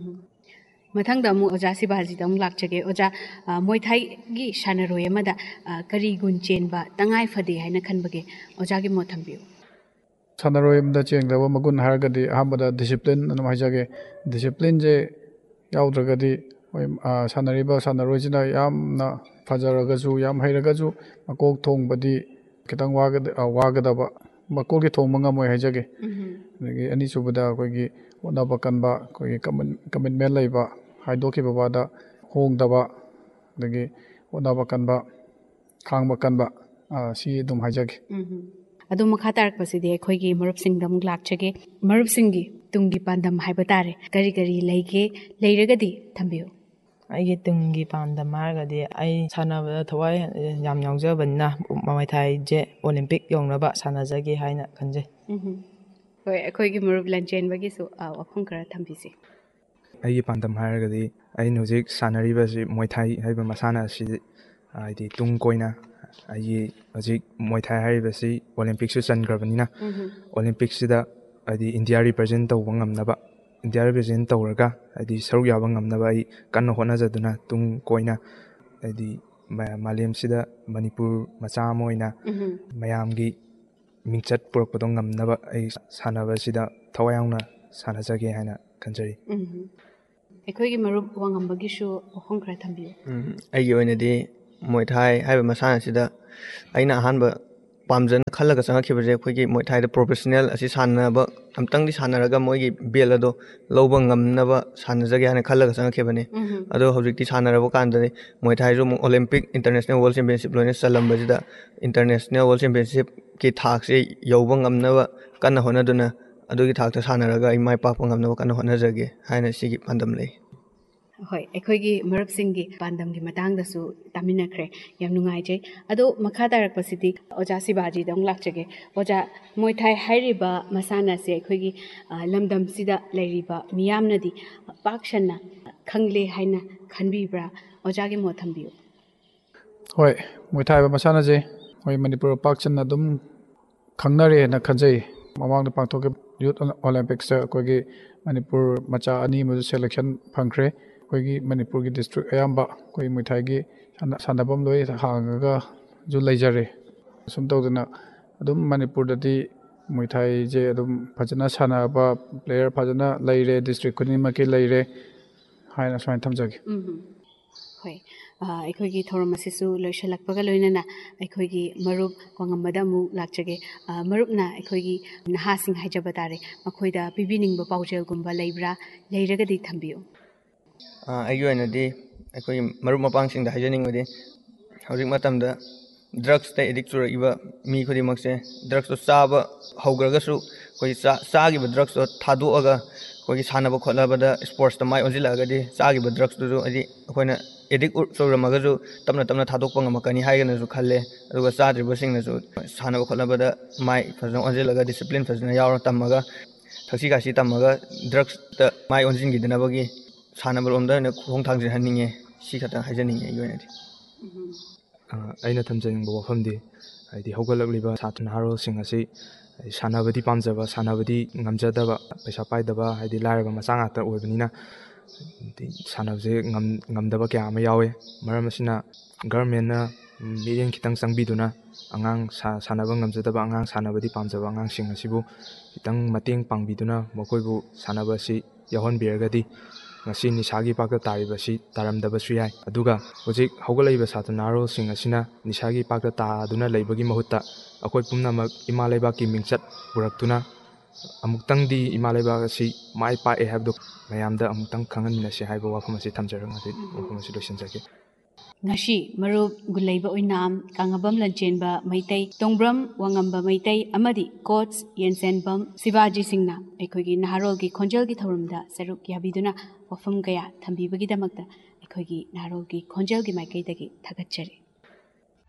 ꯃꯊꯪꯗ ꯑꯃꯨꯛ ꯑꯣꯖꯥ ꯁꯤꯕꯥꯖꯤꯗ ꯑꯃꯨꯛ ꯂꯥꯛꯆꯒꯦ ꯑꯣꯖꯥ ꯃꯣꯏꯊꯥꯏꯒꯤ ꯁꯥꯟꯅꯔꯣꯏ ꯑꯃꯗ ꯀꯔꯤ ꯒꯨꯟ ꯆꯦꯟꯕ ꯇꯉꯥꯏ ꯐꯗꯦ ꯍꯥꯏꯅ ꯈꯟꯕꯒꯦ ꯑꯣꯖꯥꯒꯤ ꯃꯣꯠ ꯊꯝꯕꯤꯌꯨ ꯁꯥꯟꯅꯔꯣꯏ ꯑꯃꯗ ꯆꯦꯟꯒꯗꯕ ꯃꯒꯨꯟ ꯍꯥꯏꯔꯒꯗꯤ ꯑꯍꯥꯟꯕꯗ ꯗꯤꯁꯤꯄ꯭ꯂꯤꯟ ꯑꯗꯨꯝ ꯍꯥꯏꯖꯒꯦ ꯗꯤꯁꯤꯄ꯭ꯂꯤꯟꯁꯦ ꯌꯥꯎꯗ꯭ꯔꯒꯗꯤ ꯍꯣꯏ ꯁꯥꯟꯅꯔꯤꯕ ꯁꯥꯟꯅꯔꯣꯏꯁꯤꯅ ꯌꯥꯝꯅ ꯐꯖꯔꯒꯁꯨ ꯌꯥꯝ ꯍꯩꯔꯒꯁꯨ ꯃꯀꯣꯛ ꯊꯣꯡꯕꯗꯤ ꯈꯤꯇꯪ ꯋꯥꯒꯗꯕ ꯃꯀꯣꯛꯀꯤ ꯊꯣꯡꯕ ꯉꯝꯃꯣꯏ ꯍꯥꯏꯖꯒꯦ ꯑꯗꯒꯤ ꯑꯅꯤꯁꯨꯕꯗ ꯑꯩꯈꯣꯏꯒꯤ ꯍꯣꯠꯅꯕ ꯀꯟꯕ ꯑꯩꯈꯣꯏꯒꯤ ꯀꯃꯤꯠꯃꯦꯟ ꯂꯩꯕ ꯍꯥꯏꯗꯣꯛꯈꯤꯕ ꯋꯥꯗ ꯍꯣꯡꯗꯕ ꯑꯗꯒꯤ ꯍꯣꯠꯅꯕ ꯀꯟꯕ ꯈꯥꯡꯕ ꯀꯟꯕ ꯁꯤ ꯑꯗꯨꯝ ꯍꯥꯏꯖꯒꯦ ꯑꯗꯨ ꯃꯈꯥ ꯇꯥꯔꯛꯄꯁꯤꯗꯤ ꯑꯩꯈꯣꯏꯒꯤ ꯃꯔꯨꯞꯁꯤꯡꯗ ꯑꯃꯨꯛ ꯂꯥꯛꯆꯒꯦ ꯃꯔꯨꯞꯁꯤꯡꯒꯤ ꯇꯨꯡꯒꯤ ꯄꯥꯟꯗꯝ ꯍꯥꯏꯕ ꯇꯥꯔꯦ ꯀꯔꯤ ꯀꯔꯤ ꯂꯩꯒꯦ ꯂꯩꯔꯒꯗꯤ ꯊꯝꯕꯤꯌꯨ ꯑꯩꯒꯤ ꯇꯨꯡꯒꯤ ꯄꯥꯟꯗꯝ ꯍꯥꯏꯔꯒꯗꯤ ꯑꯩ ꯁꯥꯟꯅꯕꯗ ꯊꯋꯥꯏ ꯌꯥꯝ ꯌꯥꯎꯖꯕꯅꯤꯅ ꯃꯃꯩꯊꯥꯏꯁꯦ ꯑꯣꯂꯦꯝꯄꯤꯛ ꯌꯧꯅꯕ ꯁꯥꯟꯅꯖꯒꯦ ꯍꯥꯏꯅ ꯈꯟꯖꯩ ꯍꯣꯏ ꯑꯩꯈꯣꯏꯒꯤ ꯃꯔꯨꯞ ꯂꯟꯆꯦꯟꯕꯒꯤꯁꯨ ꯋꯥꯐꯝ ꯈꯔ ꯊꯝꯕꯤꯁꯤ ꯑꯩꯒꯤ ꯄꯥꯟꯗꯝ ꯍꯥꯏꯔꯒꯗꯤ ꯑꯩꯅ ꯍꯧꯖꯤꯛ ꯁꯥꯟꯅꯔꯤꯕꯁꯤ ꯃꯣꯏꯊꯥꯏ ꯍꯥꯏꯕ ꯃꯁꯥꯟꯅ ꯑꯁꯤ ꯍꯥꯏꯗꯤ ꯇꯨꯡ ꯀꯣꯏꯅ ꯑꯩꯒꯤ ꯍꯧꯖꯤꯛ ꯃꯣꯏꯊꯥꯏ ꯍꯥꯏꯔꯤꯕꯁꯤ ꯑꯣꯂꯦꯝꯄꯤꯛꯁꯨ ꯆꯟꯈ꯭ꯔꯕꯅꯤꯅ ꯑꯣꯂꯦꯝꯄꯤꯛꯁꯤꯗ ꯍꯥꯏꯗꯤ ꯏꯟꯗꯤꯌꯥ ꯔꯤꯄ꯭ꯔꯖꯦꯟ ꯇꯧꯕ ꯉꯝꯅꯕ ꯏꯟꯗꯤꯌꯥ ꯔꯤꯄ꯭ꯔꯖꯦꯟ ꯇꯧꯔꯒ ꯍꯥꯏꯗꯤ ꯁꯔꯨꯛ ꯌꯥꯕ ꯉꯝꯅꯕ ꯑꯩ ꯀꯟꯅ ꯍꯣꯠꯅꯖꯗꯨꯅ ꯇꯨꯡ ꯀꯣꯏꯅ ꯍꯥꯏꯗꯤ ꯃꯥꯂꯦꯝꯁꯤꯗ ꯃꯅꯤꯄꯨꯔ ꯃꯆꯥ ꯑꯃ ꯑꯣꯏꯅ ꯃꯌꯥꯝꯒꯤ ꯃꯤꯡꯆꯠ ꯄꯨꯔꯛꯄꯗꯣ ꯉꯝꯅꯕ ꯑꯩ ꯁꯥꯟꯅꯕꯁꯤꯗ ꯊꯋꯥꯏ ꯌꯥꯎꯅ ꯁꯥꯟꯅꯖꯒꯦ ꯍꯥꯏꯅ ꯈꯟꯖꯔꯤ ꯑꯩꯈꯣꯏꯒꯤ ꯃꯔꯨꯞ ꯋꯥꯉꯝꯕꯒꯤꯁꯨ ꯋꯥꯐꯝ ꯈꯔ ꯊꯝꯕꯤꯌꯨ ꯑꯩꯒꯤ ꯑꯣꯏꯅꯗꯤ ꯃꯣꯏꯊꯥꯏ ꯍꯥꯏꯕ ꯃꯁꯥꯟꯅ ꯑꯁꯤꯗ ꯑꯩꯅ ꯑꯍꯥꯟꯕ ꯄꯥꯝꯖꯅ ꯈꯜꯂꯒ ꯆꯪꯉꯛꯈꯤꯕꯁꯦ ꯑꯩꯈꯣꯏꯒꯤ ꯃꯣꯏꯊꯥꯏꯗ ꯄ꯭ꯔꯣꯐꯦꯁꯅꯦꯜ ꯑꯁꯤ ꯁꯥꯟꯅꯕ ꯑꯝꯇꯪꯗꯤ ꯁꯥꯟꯅꯔꯒ ꯃꯣꯏꯒꯤ ꯕꯦꯜ ꯑꯗꯣ ꯂꯧꯕ ꯉꯝꯅꯕ ꯁꯥꯟꯅꯖꯒꯦ ꯍꯥꯏꯅ ꯈꯜꯂꯒ ꯆꯪꯉꯛꯈꯤꯕꯅꯤ ꯑꯗꯣ ꯍꯧꯖꯤꯛꯇꯤ ꯁꯥꯟꯅꯔꯕ ꯀꯥꯟꯗꯗꯤ ꯃꯣꯏꯊꯥꯏꯁꯨ ꯑꯃꯨꯛ ꯑꯣꯂꯦꯝꯄꯤꯛ ꯏꯟꯇꯔꯅꯦꯁꯅꯦꯜ ꯋꯥꯔꯜ ꯆꯦꯝꯄꯤꯌꯟꯁꯤꯞ ꯂꯣꯏꯅ ꯆꯜꯂꯝꯕꯁꯤꯗ ꯏꯟꯇꯔꯅꯦꯁꯅꯦꯜ ꯋꯥꯔꯜ ꯆꯦꯝꯄꯤꯌꯟꯁꯤꯞꯀꯤ ꯊꯥꯛꯁꯦ ꯌꯧꯕ ꯉꯝꯅꯕ ꯀꯟꯅ ꯍꯣꯠꯅꯗꯨꯅ ꯑꯗꯨꯒꯤ ꯊꯥꯛꯇ ꯁꯥꯟꯅꯔꯒ ꯑꯩ ꯃꯥꯏ ꯄꯥꯛꯄ ꯉꯝꯅꯕ ꯀꯟꯅ ꯍꯣꯠꯅꯖꯒꯦ ꯍꯥꯏꯅ ꯁꯤꯒꯤ ꯄꯥꯟꯗꯝ ꯂꯩ ꯍꯣꯏ ꯑꯩꯈꯣꯏꯒꯤ ꯃꯔꯨꯞꯁꯤꯡꯒꯤ ꯄꯥꯟꯗꯝꯒꯤ ꯃꯇꯥꯡꯗꯁꯨ ꯇꯥꯃꯤꯟꯅꯈ꯭ꯔꯦ ꯌꯥꯝ ꯅꯨꯡꯉꯥꯏꯖꯩ ꯑꯗꯣ ꯃꯈꯥ ꯇꯥꯔꯛꯄꯁꯤꯗꯤ ꯑꯣꯖꯥ ꯁꯤꯕꯥꯖꯤꯗ ꯑꯃꯨꯛ ꯂꯥꯛꯆꯒꯦ ꯑꯣꯖꯥ ꯃꯣꯏꯊꯥꯏ ꯍꯥꯏꯔꯤꯕ ꯃꯁꯥꯟꯅꯁꯦ ꯑꯩꯈꯣꯏꯒꯤ ꯂꯝꯗꯝꯁꯤꯗ ꯂꯩꯔꯤꯕ ミꯌꯥꯝꯅꯗꯤ ꯄꯥꯛ ꯁꯟꯅ ꯈꯪꯂꯦ ꯍꯥꯏꯅ ꯈꯟꯕꯤꯕ꯭ꯔꯥ ꯑꯣꯖꯥꯒꯤ ꯃꯣꯠ ꯊꯝꯕꯤꯌꯨ ꯍꯣꯏ ꯃꯣꯏꯊꯥꯏ ꯍꯥꯏꯕ ꯃꯁꯥꯟꯅꯁꯦ ꯍꯣꯏ ꯃꯅꯤꯄꯨꯔ ꯄꯥꯛ ꯁꯟꯅ ꯑꯗꯨꯝ ꯈꯪꯅꯔꯦꯅ ꯈꯟꯖꯩ ꯃꯃꯥꯡꯗ ꯄꯥꯡꯊꯣꯛꯈꯤꯕ ꯌꯨꯠ ꯑꯣꯂꯦꯝꯄꯤꯛꯁꯇ ꯑꯩꯈꯣꯏꯒꯤ ꯃꯅꯤꯄꯨꯔ ꯃꯆꯥ ꯑꯅꯤ ꯑꯃꯁꯨ ꯁꯦꯂꯦꯛꯁꯟ ꯐꯪꯈ꯭ꯔꯦ ꯑꯩꯈꯣꯏꯒꯤ ꯃꯅꯤꯄꯨꯔꯒꯤ ꯗꯤꯁꯇ꯭ꯔꯤꯛ ꯑꯌꯥꯝꯕ ꯑꯩꯈꯣꯏ ꯃꯣꯏꯊꯥꯏꯒꯤ ꯁꯥꯟꯅꯐꯝ ꯂꯣꯏ ꯍꯥꯡꯉꯒꯁꯨ ꯂꯩꯖꯔꯦ ꯑꯁꯨꯝ ꯇꯧꯗꯅ ꯑꯗꯨꯝ ꯃꯅꯤꯄꯨꯔꯗꯗꯤ ꯃꯣꯏꯊꯥꯏꯁꯦ ꯑꯗꯨꯝ ꯐꯖꯅ ꯁꯥꯟꯅꯕ ꯄ꯭ꯂꯦꯌꯔ ꯐꯖꯅ ꯂꯩꯔꯦ ꯗꯤꯁꯇ꯭ꯔꯤꯛ ꯈꯨꯗꯤꯡꯃꯛꯀꯤ ꯂꯩꯔꯦ ꯍꯥꯏꯅ ꯁꯨꯃꯥꯏꯅ ꯊꯝꯖꯒꯦ ꯍꯣꯏ ꯑꯩꯈꯣꯏꯒꯤ ꯊꯧꯔꯝ ꯑꯁꯤꯁꯨ ꯂꯣꯏꯁꯤꯜꯂꯛꯄꯒ ꯂꯣꯏꯅꯅ ꯑꯩꯈꯣꯏꯒꯤ ꯃꯔꯨꯞ ꯋꯥꯉꯝꯕꯗ ꯑꯃꯨꯛ ꯂꯥꯛꯆꯒꯦ ꯃꯔꯨꯞꯅ ꯑꯩꯈꯣꯏꯒꯤ ꯅꯍꯥꯁꯤꯡ ꯍꯥꯏꯖꯕ ꯇꯥꯔꯦ ꯃꯈꯣꯏꯗ ꯄꯤꯕꯤꯅꯤꯡꯕ ꯄꯥꯎꯖꯦꯜꯒꯨꯝꯕ ꯂꯩꯕ꯭ꯔꯥ ꯂꯩꯔꯒꯗꯤ ꯊꯝꯕꯤꯌꯨ ꯑꯩꯒꯤ ꯑꯣꯏꯅꯗꯤ ꯑꯩꯈꯣꯏꯒꯤ ꯃꯔꯨꯞ ꯃꯄꯥꯡꯁꯤꯡꯗ ꯍꯥꯏꯖꯅꯤꯡꯕꯗꯤ ꯍꯧꯖꯤꯛ ꯃꯇꯝꯗ ꯗ꯭ꯔꯛꯁꯇ ꯑꯦꯗꯤꯛ ꯆꯨꯔꯛꯏꯕ ꯃꯤ ꯈꯨꯗꯤꯡꯃꯛꯁꯦ ꯗ꯭ꯔꯛꯁꯇꯣ ꯆꯥꯕ ꯍꯧꯈ꯭ꯔꯒꯁꯨ ꯑꯩꯈꯣꯏ ꯆꯥꯈꯤꯕ ꯗ꯭ꯔꯛꯁꯇꯣ ꯊꯥꯗꯣꯛꯑꯒ ꯑꯩꯈꯣꯏꯒꯤ ꯁꯥꯟꯅꯕ ꯈꯣꯠꯅꯕꯗ ꯁ꯭ꯄꯣꯔꯠꯁꯇ ꯃꯥꯏ ꯑꯣꯟꯁꯤꯜꯂꯛꯑꯒꯗꯤ ꯆꯥꯈꯤꯕ ꯗ꯭ꯔꯛꯁꯇꯨꯁꯨ ꯍꯥꯏꯗꯤ ꯑꯩꯈꯣꯏꯅ ꯑꯦꯗꯤꯛ ꯆꯨꯔꯝꯃꯒꯁꯨ ꯇꯞꯅ ꯇꯞꯅ ꯊꯥꯗꯣꯛꯄ ꯉꯝꯃꯛꯀꯅꯤ ꯍꯥꯏꯒꯅꯁꯨ ꯈꯜꯂꯦ ꯑꯗꯨꯒ ꯆꯥꯗ꯭ꯔꯤꯕꯁꯤꯡꯅꯁꯨ ꯁꯥꯟꯅꯕ ꯈꯣꯠꯅꯕꯗ ꯃꯥꯏ ꯐꯖꯅ ꯑꯣꯟꯁꯤꯜꯂꯒ ꯗꯤꯁꯤꯄ꯭ꯂꯤꯟ ꯐꯖꯅ ꯌꯥꯎꯔ ꯇꯝꯃꯒ ꯊꯛꯁꯤ ꯈꯥꯁꯤ ꯇꯝꯃꯒ ꯗ꯭ꯔꯛꯁꯇ ꯃꯥꯏ ꯑꯣꯟꯁꯤꯟꯈꯤꯗꯅꯕꯒꯤ ꯁꯥꯟꯅꯕꯔꯣꯝꯗ ꯑꯣꯏꯅ ꯈꯣꯡ ꯊꯥꯡꯖꯤꯟꯍꯟꯅꯤꯡꯉꯦ ꯁꯤ ꯈꯛꯇꯪ ꯍꯥꯏꯖꯅꯤꯡꯉꯦ ꯑꯩꯒꯤ ꯑꯣꯏꯅꯗꯤ ꯑꯩꯅ ꯊꯝꯖꯅꯤꯡꯕ ꯋꯥꯐꯝꯗꯤ ꯍꯥꯏꯗꯤ ꯍꯧꯒꯠꯂꯛꯂꯤꯕ ꯁꯥꯇ꯭ꯔ ꯅꯍꯥꯔꯣꯜꯁꯤꯡ ꯑꯁꯤ ꯁꯥꯟꯅꯕꯗꯤ ꯄꯥꯝꯖꯕ ꯁꯥꯟꯅꯕꯗꯤ ꯉꯝꯖꯗꯕ ꯄꯩꯁꯥ ꯄꯥꯏꯗꯕ ꯍꯥꯏꯗꯤ ꯂꯥꯏꯔꯕ ꯃꯆꯥ ꯉꯥꯛꯇ ꯑꯣꯏꯕꯅꯤꯅ ꯁꯥꯟꯅꯕꯁꯦ ꯉꯝꯗꯕ ꯀꯌꯥ ꯑꯃ ꯌꯥꯎꯋꯦ ꯃꯔꯝ ꯑꯁꯤꯅ ꯒꯔꯃꯦꯟꯅ ꯃꯤꯠꯌꯦꯡ ꯈꯤꯇꯪ ꯆꯪꯕꯤꯗꯨꯅ ꯑꯉꯥꯡ ꯁꯥꯟꯅꯕ ꯉꯝꯖꯗꯕ ꯑꯉꯥꯡ ꯁꯥꯟꯅꯕꯗꯤ ꯄꯥꯝꯖꯕ ꯑꯉꯥꯡꯁꯤꯡ ꯑꯁꯤꯕꯨ ꯈꯤꯇꯪ ꯃꯇꯦꯡ ꯄꯥꯡꯕꯤꯗꯨꯅ ꯃꯈꯣꯏꯕꯨ ꯁꯥꯟꯅꯕ ꯑꯁꯤ ꯌꯥꯎꯍꯟꯕꯤꯔꯒꯗꯤ ꯉꯁꯤ ꯅꯤꯁꯥꯒꯤ ꯏꯄꯥꯛꯇ ꯇꯥꯔꯤꯕꯁꯤ ꯇꯥꯔꯝꯗꯕꯁꯨ ꯌꯥꯏ ꯑꯗꯨꯒ ꯍꯧꯖꯤꯛ ꯍꯧꯒꯠꯂꯛꯏꯕ ꯁꯥꯇ꯭ꯔ ꯅꯍꯥꯔꯣꯜꯁꯤꯡ ꯑꯁꯤꯅ ꯅꯤꯁꯥꯒꯤ ꯏꯄꯥꯛꯇ ꯇꯥꯗꯨꯅ ꯂꯩꯕꯒꯤ ꯃꯍꯨꯠꯇ ꯑꯩꯈꯣꯏ ꯄꯨꯝꯅꯃꯛ ꯏꯃꯥ ꯂꯩꯕꯥꯛꯀꯤ ꯃꯤꯡꯆꯠ ꯄꯨꯔꯛꯇꯨꯅ ꯑꯃꯨꯛꯇꯪꯗꯤ ꯏꯃꯥ ꯂꯩꯕꯥꯛ ꯑꯁꯤ ꯃꯥꯏ ꯄꯥꯛꯑꯦ ꯍꯥꯏꯕꯗꯨ ꯃꯌꯥꯝꯗ ꯑꯃꯨꯛꯇꯪ ꯈꯪꯍꯟꯃꯤꯟꯅꯁꯤ ꯍꯥꯏꯕ ꯋꯥꯐꯝ ꯑꯁꯤ ꯊꯝꯖꯔꯒ ꯉꯁꯤ ꯋꯥꯐꯝ ꯑꯁꯤ ꯂꯣꯏꯁꯤꯟꯖꯒꯦ ꯉꯁꯤ ꯃꯔꯨꯞ ꯒꯨꯂꯩꯕ ꯑꯣꯏꯅꯥꯝ ꯀꯥꯡꯉꯕꯝ ꯂꯟꯆꯦꯟꯕ ꯃꯩꯇꯩ ꯇꯣꯡꯕ꯭ꯔꯝ ꯋꯥꯉꯝꯕ ꯃꯩꯇꯩ ꯑꯃꯗꯤ ꯀꯣꯆ ꯌꯦꯟꯁꯦꯟꯕꯝ ꯁꯤꯕꯥꯖꯤꯁꯤꯡꯅ ꯑꯩꯈꯣꯏꯒꯤ ꯅꯍꯥꯔꯣꯜꯒꯤ ꯈꯣꯟꯖꯦꯜꯒꯤ ꯊꯧꯔꯝꯗ ꯁꯔꯨꯛ ꯌꯥꯕꯤꯗꯨꯅ ꯋꯥꯐꯝ ꯀꯌꯥ ꯊꯝꯕꯤꯕꯒꯤꯗꯃꯛꯇ ꯑꯩꯈꯣꯏꯒꯤ ꯅꯍꯥꯔꯣꯜꯒꯤ ꯈꯣꯟꯖꯦꯜꯒꯤ ꯃꯥꯏꯀꯩꯗꯒꯤ ꯊꯥꯒꯠꯆꯔꯤ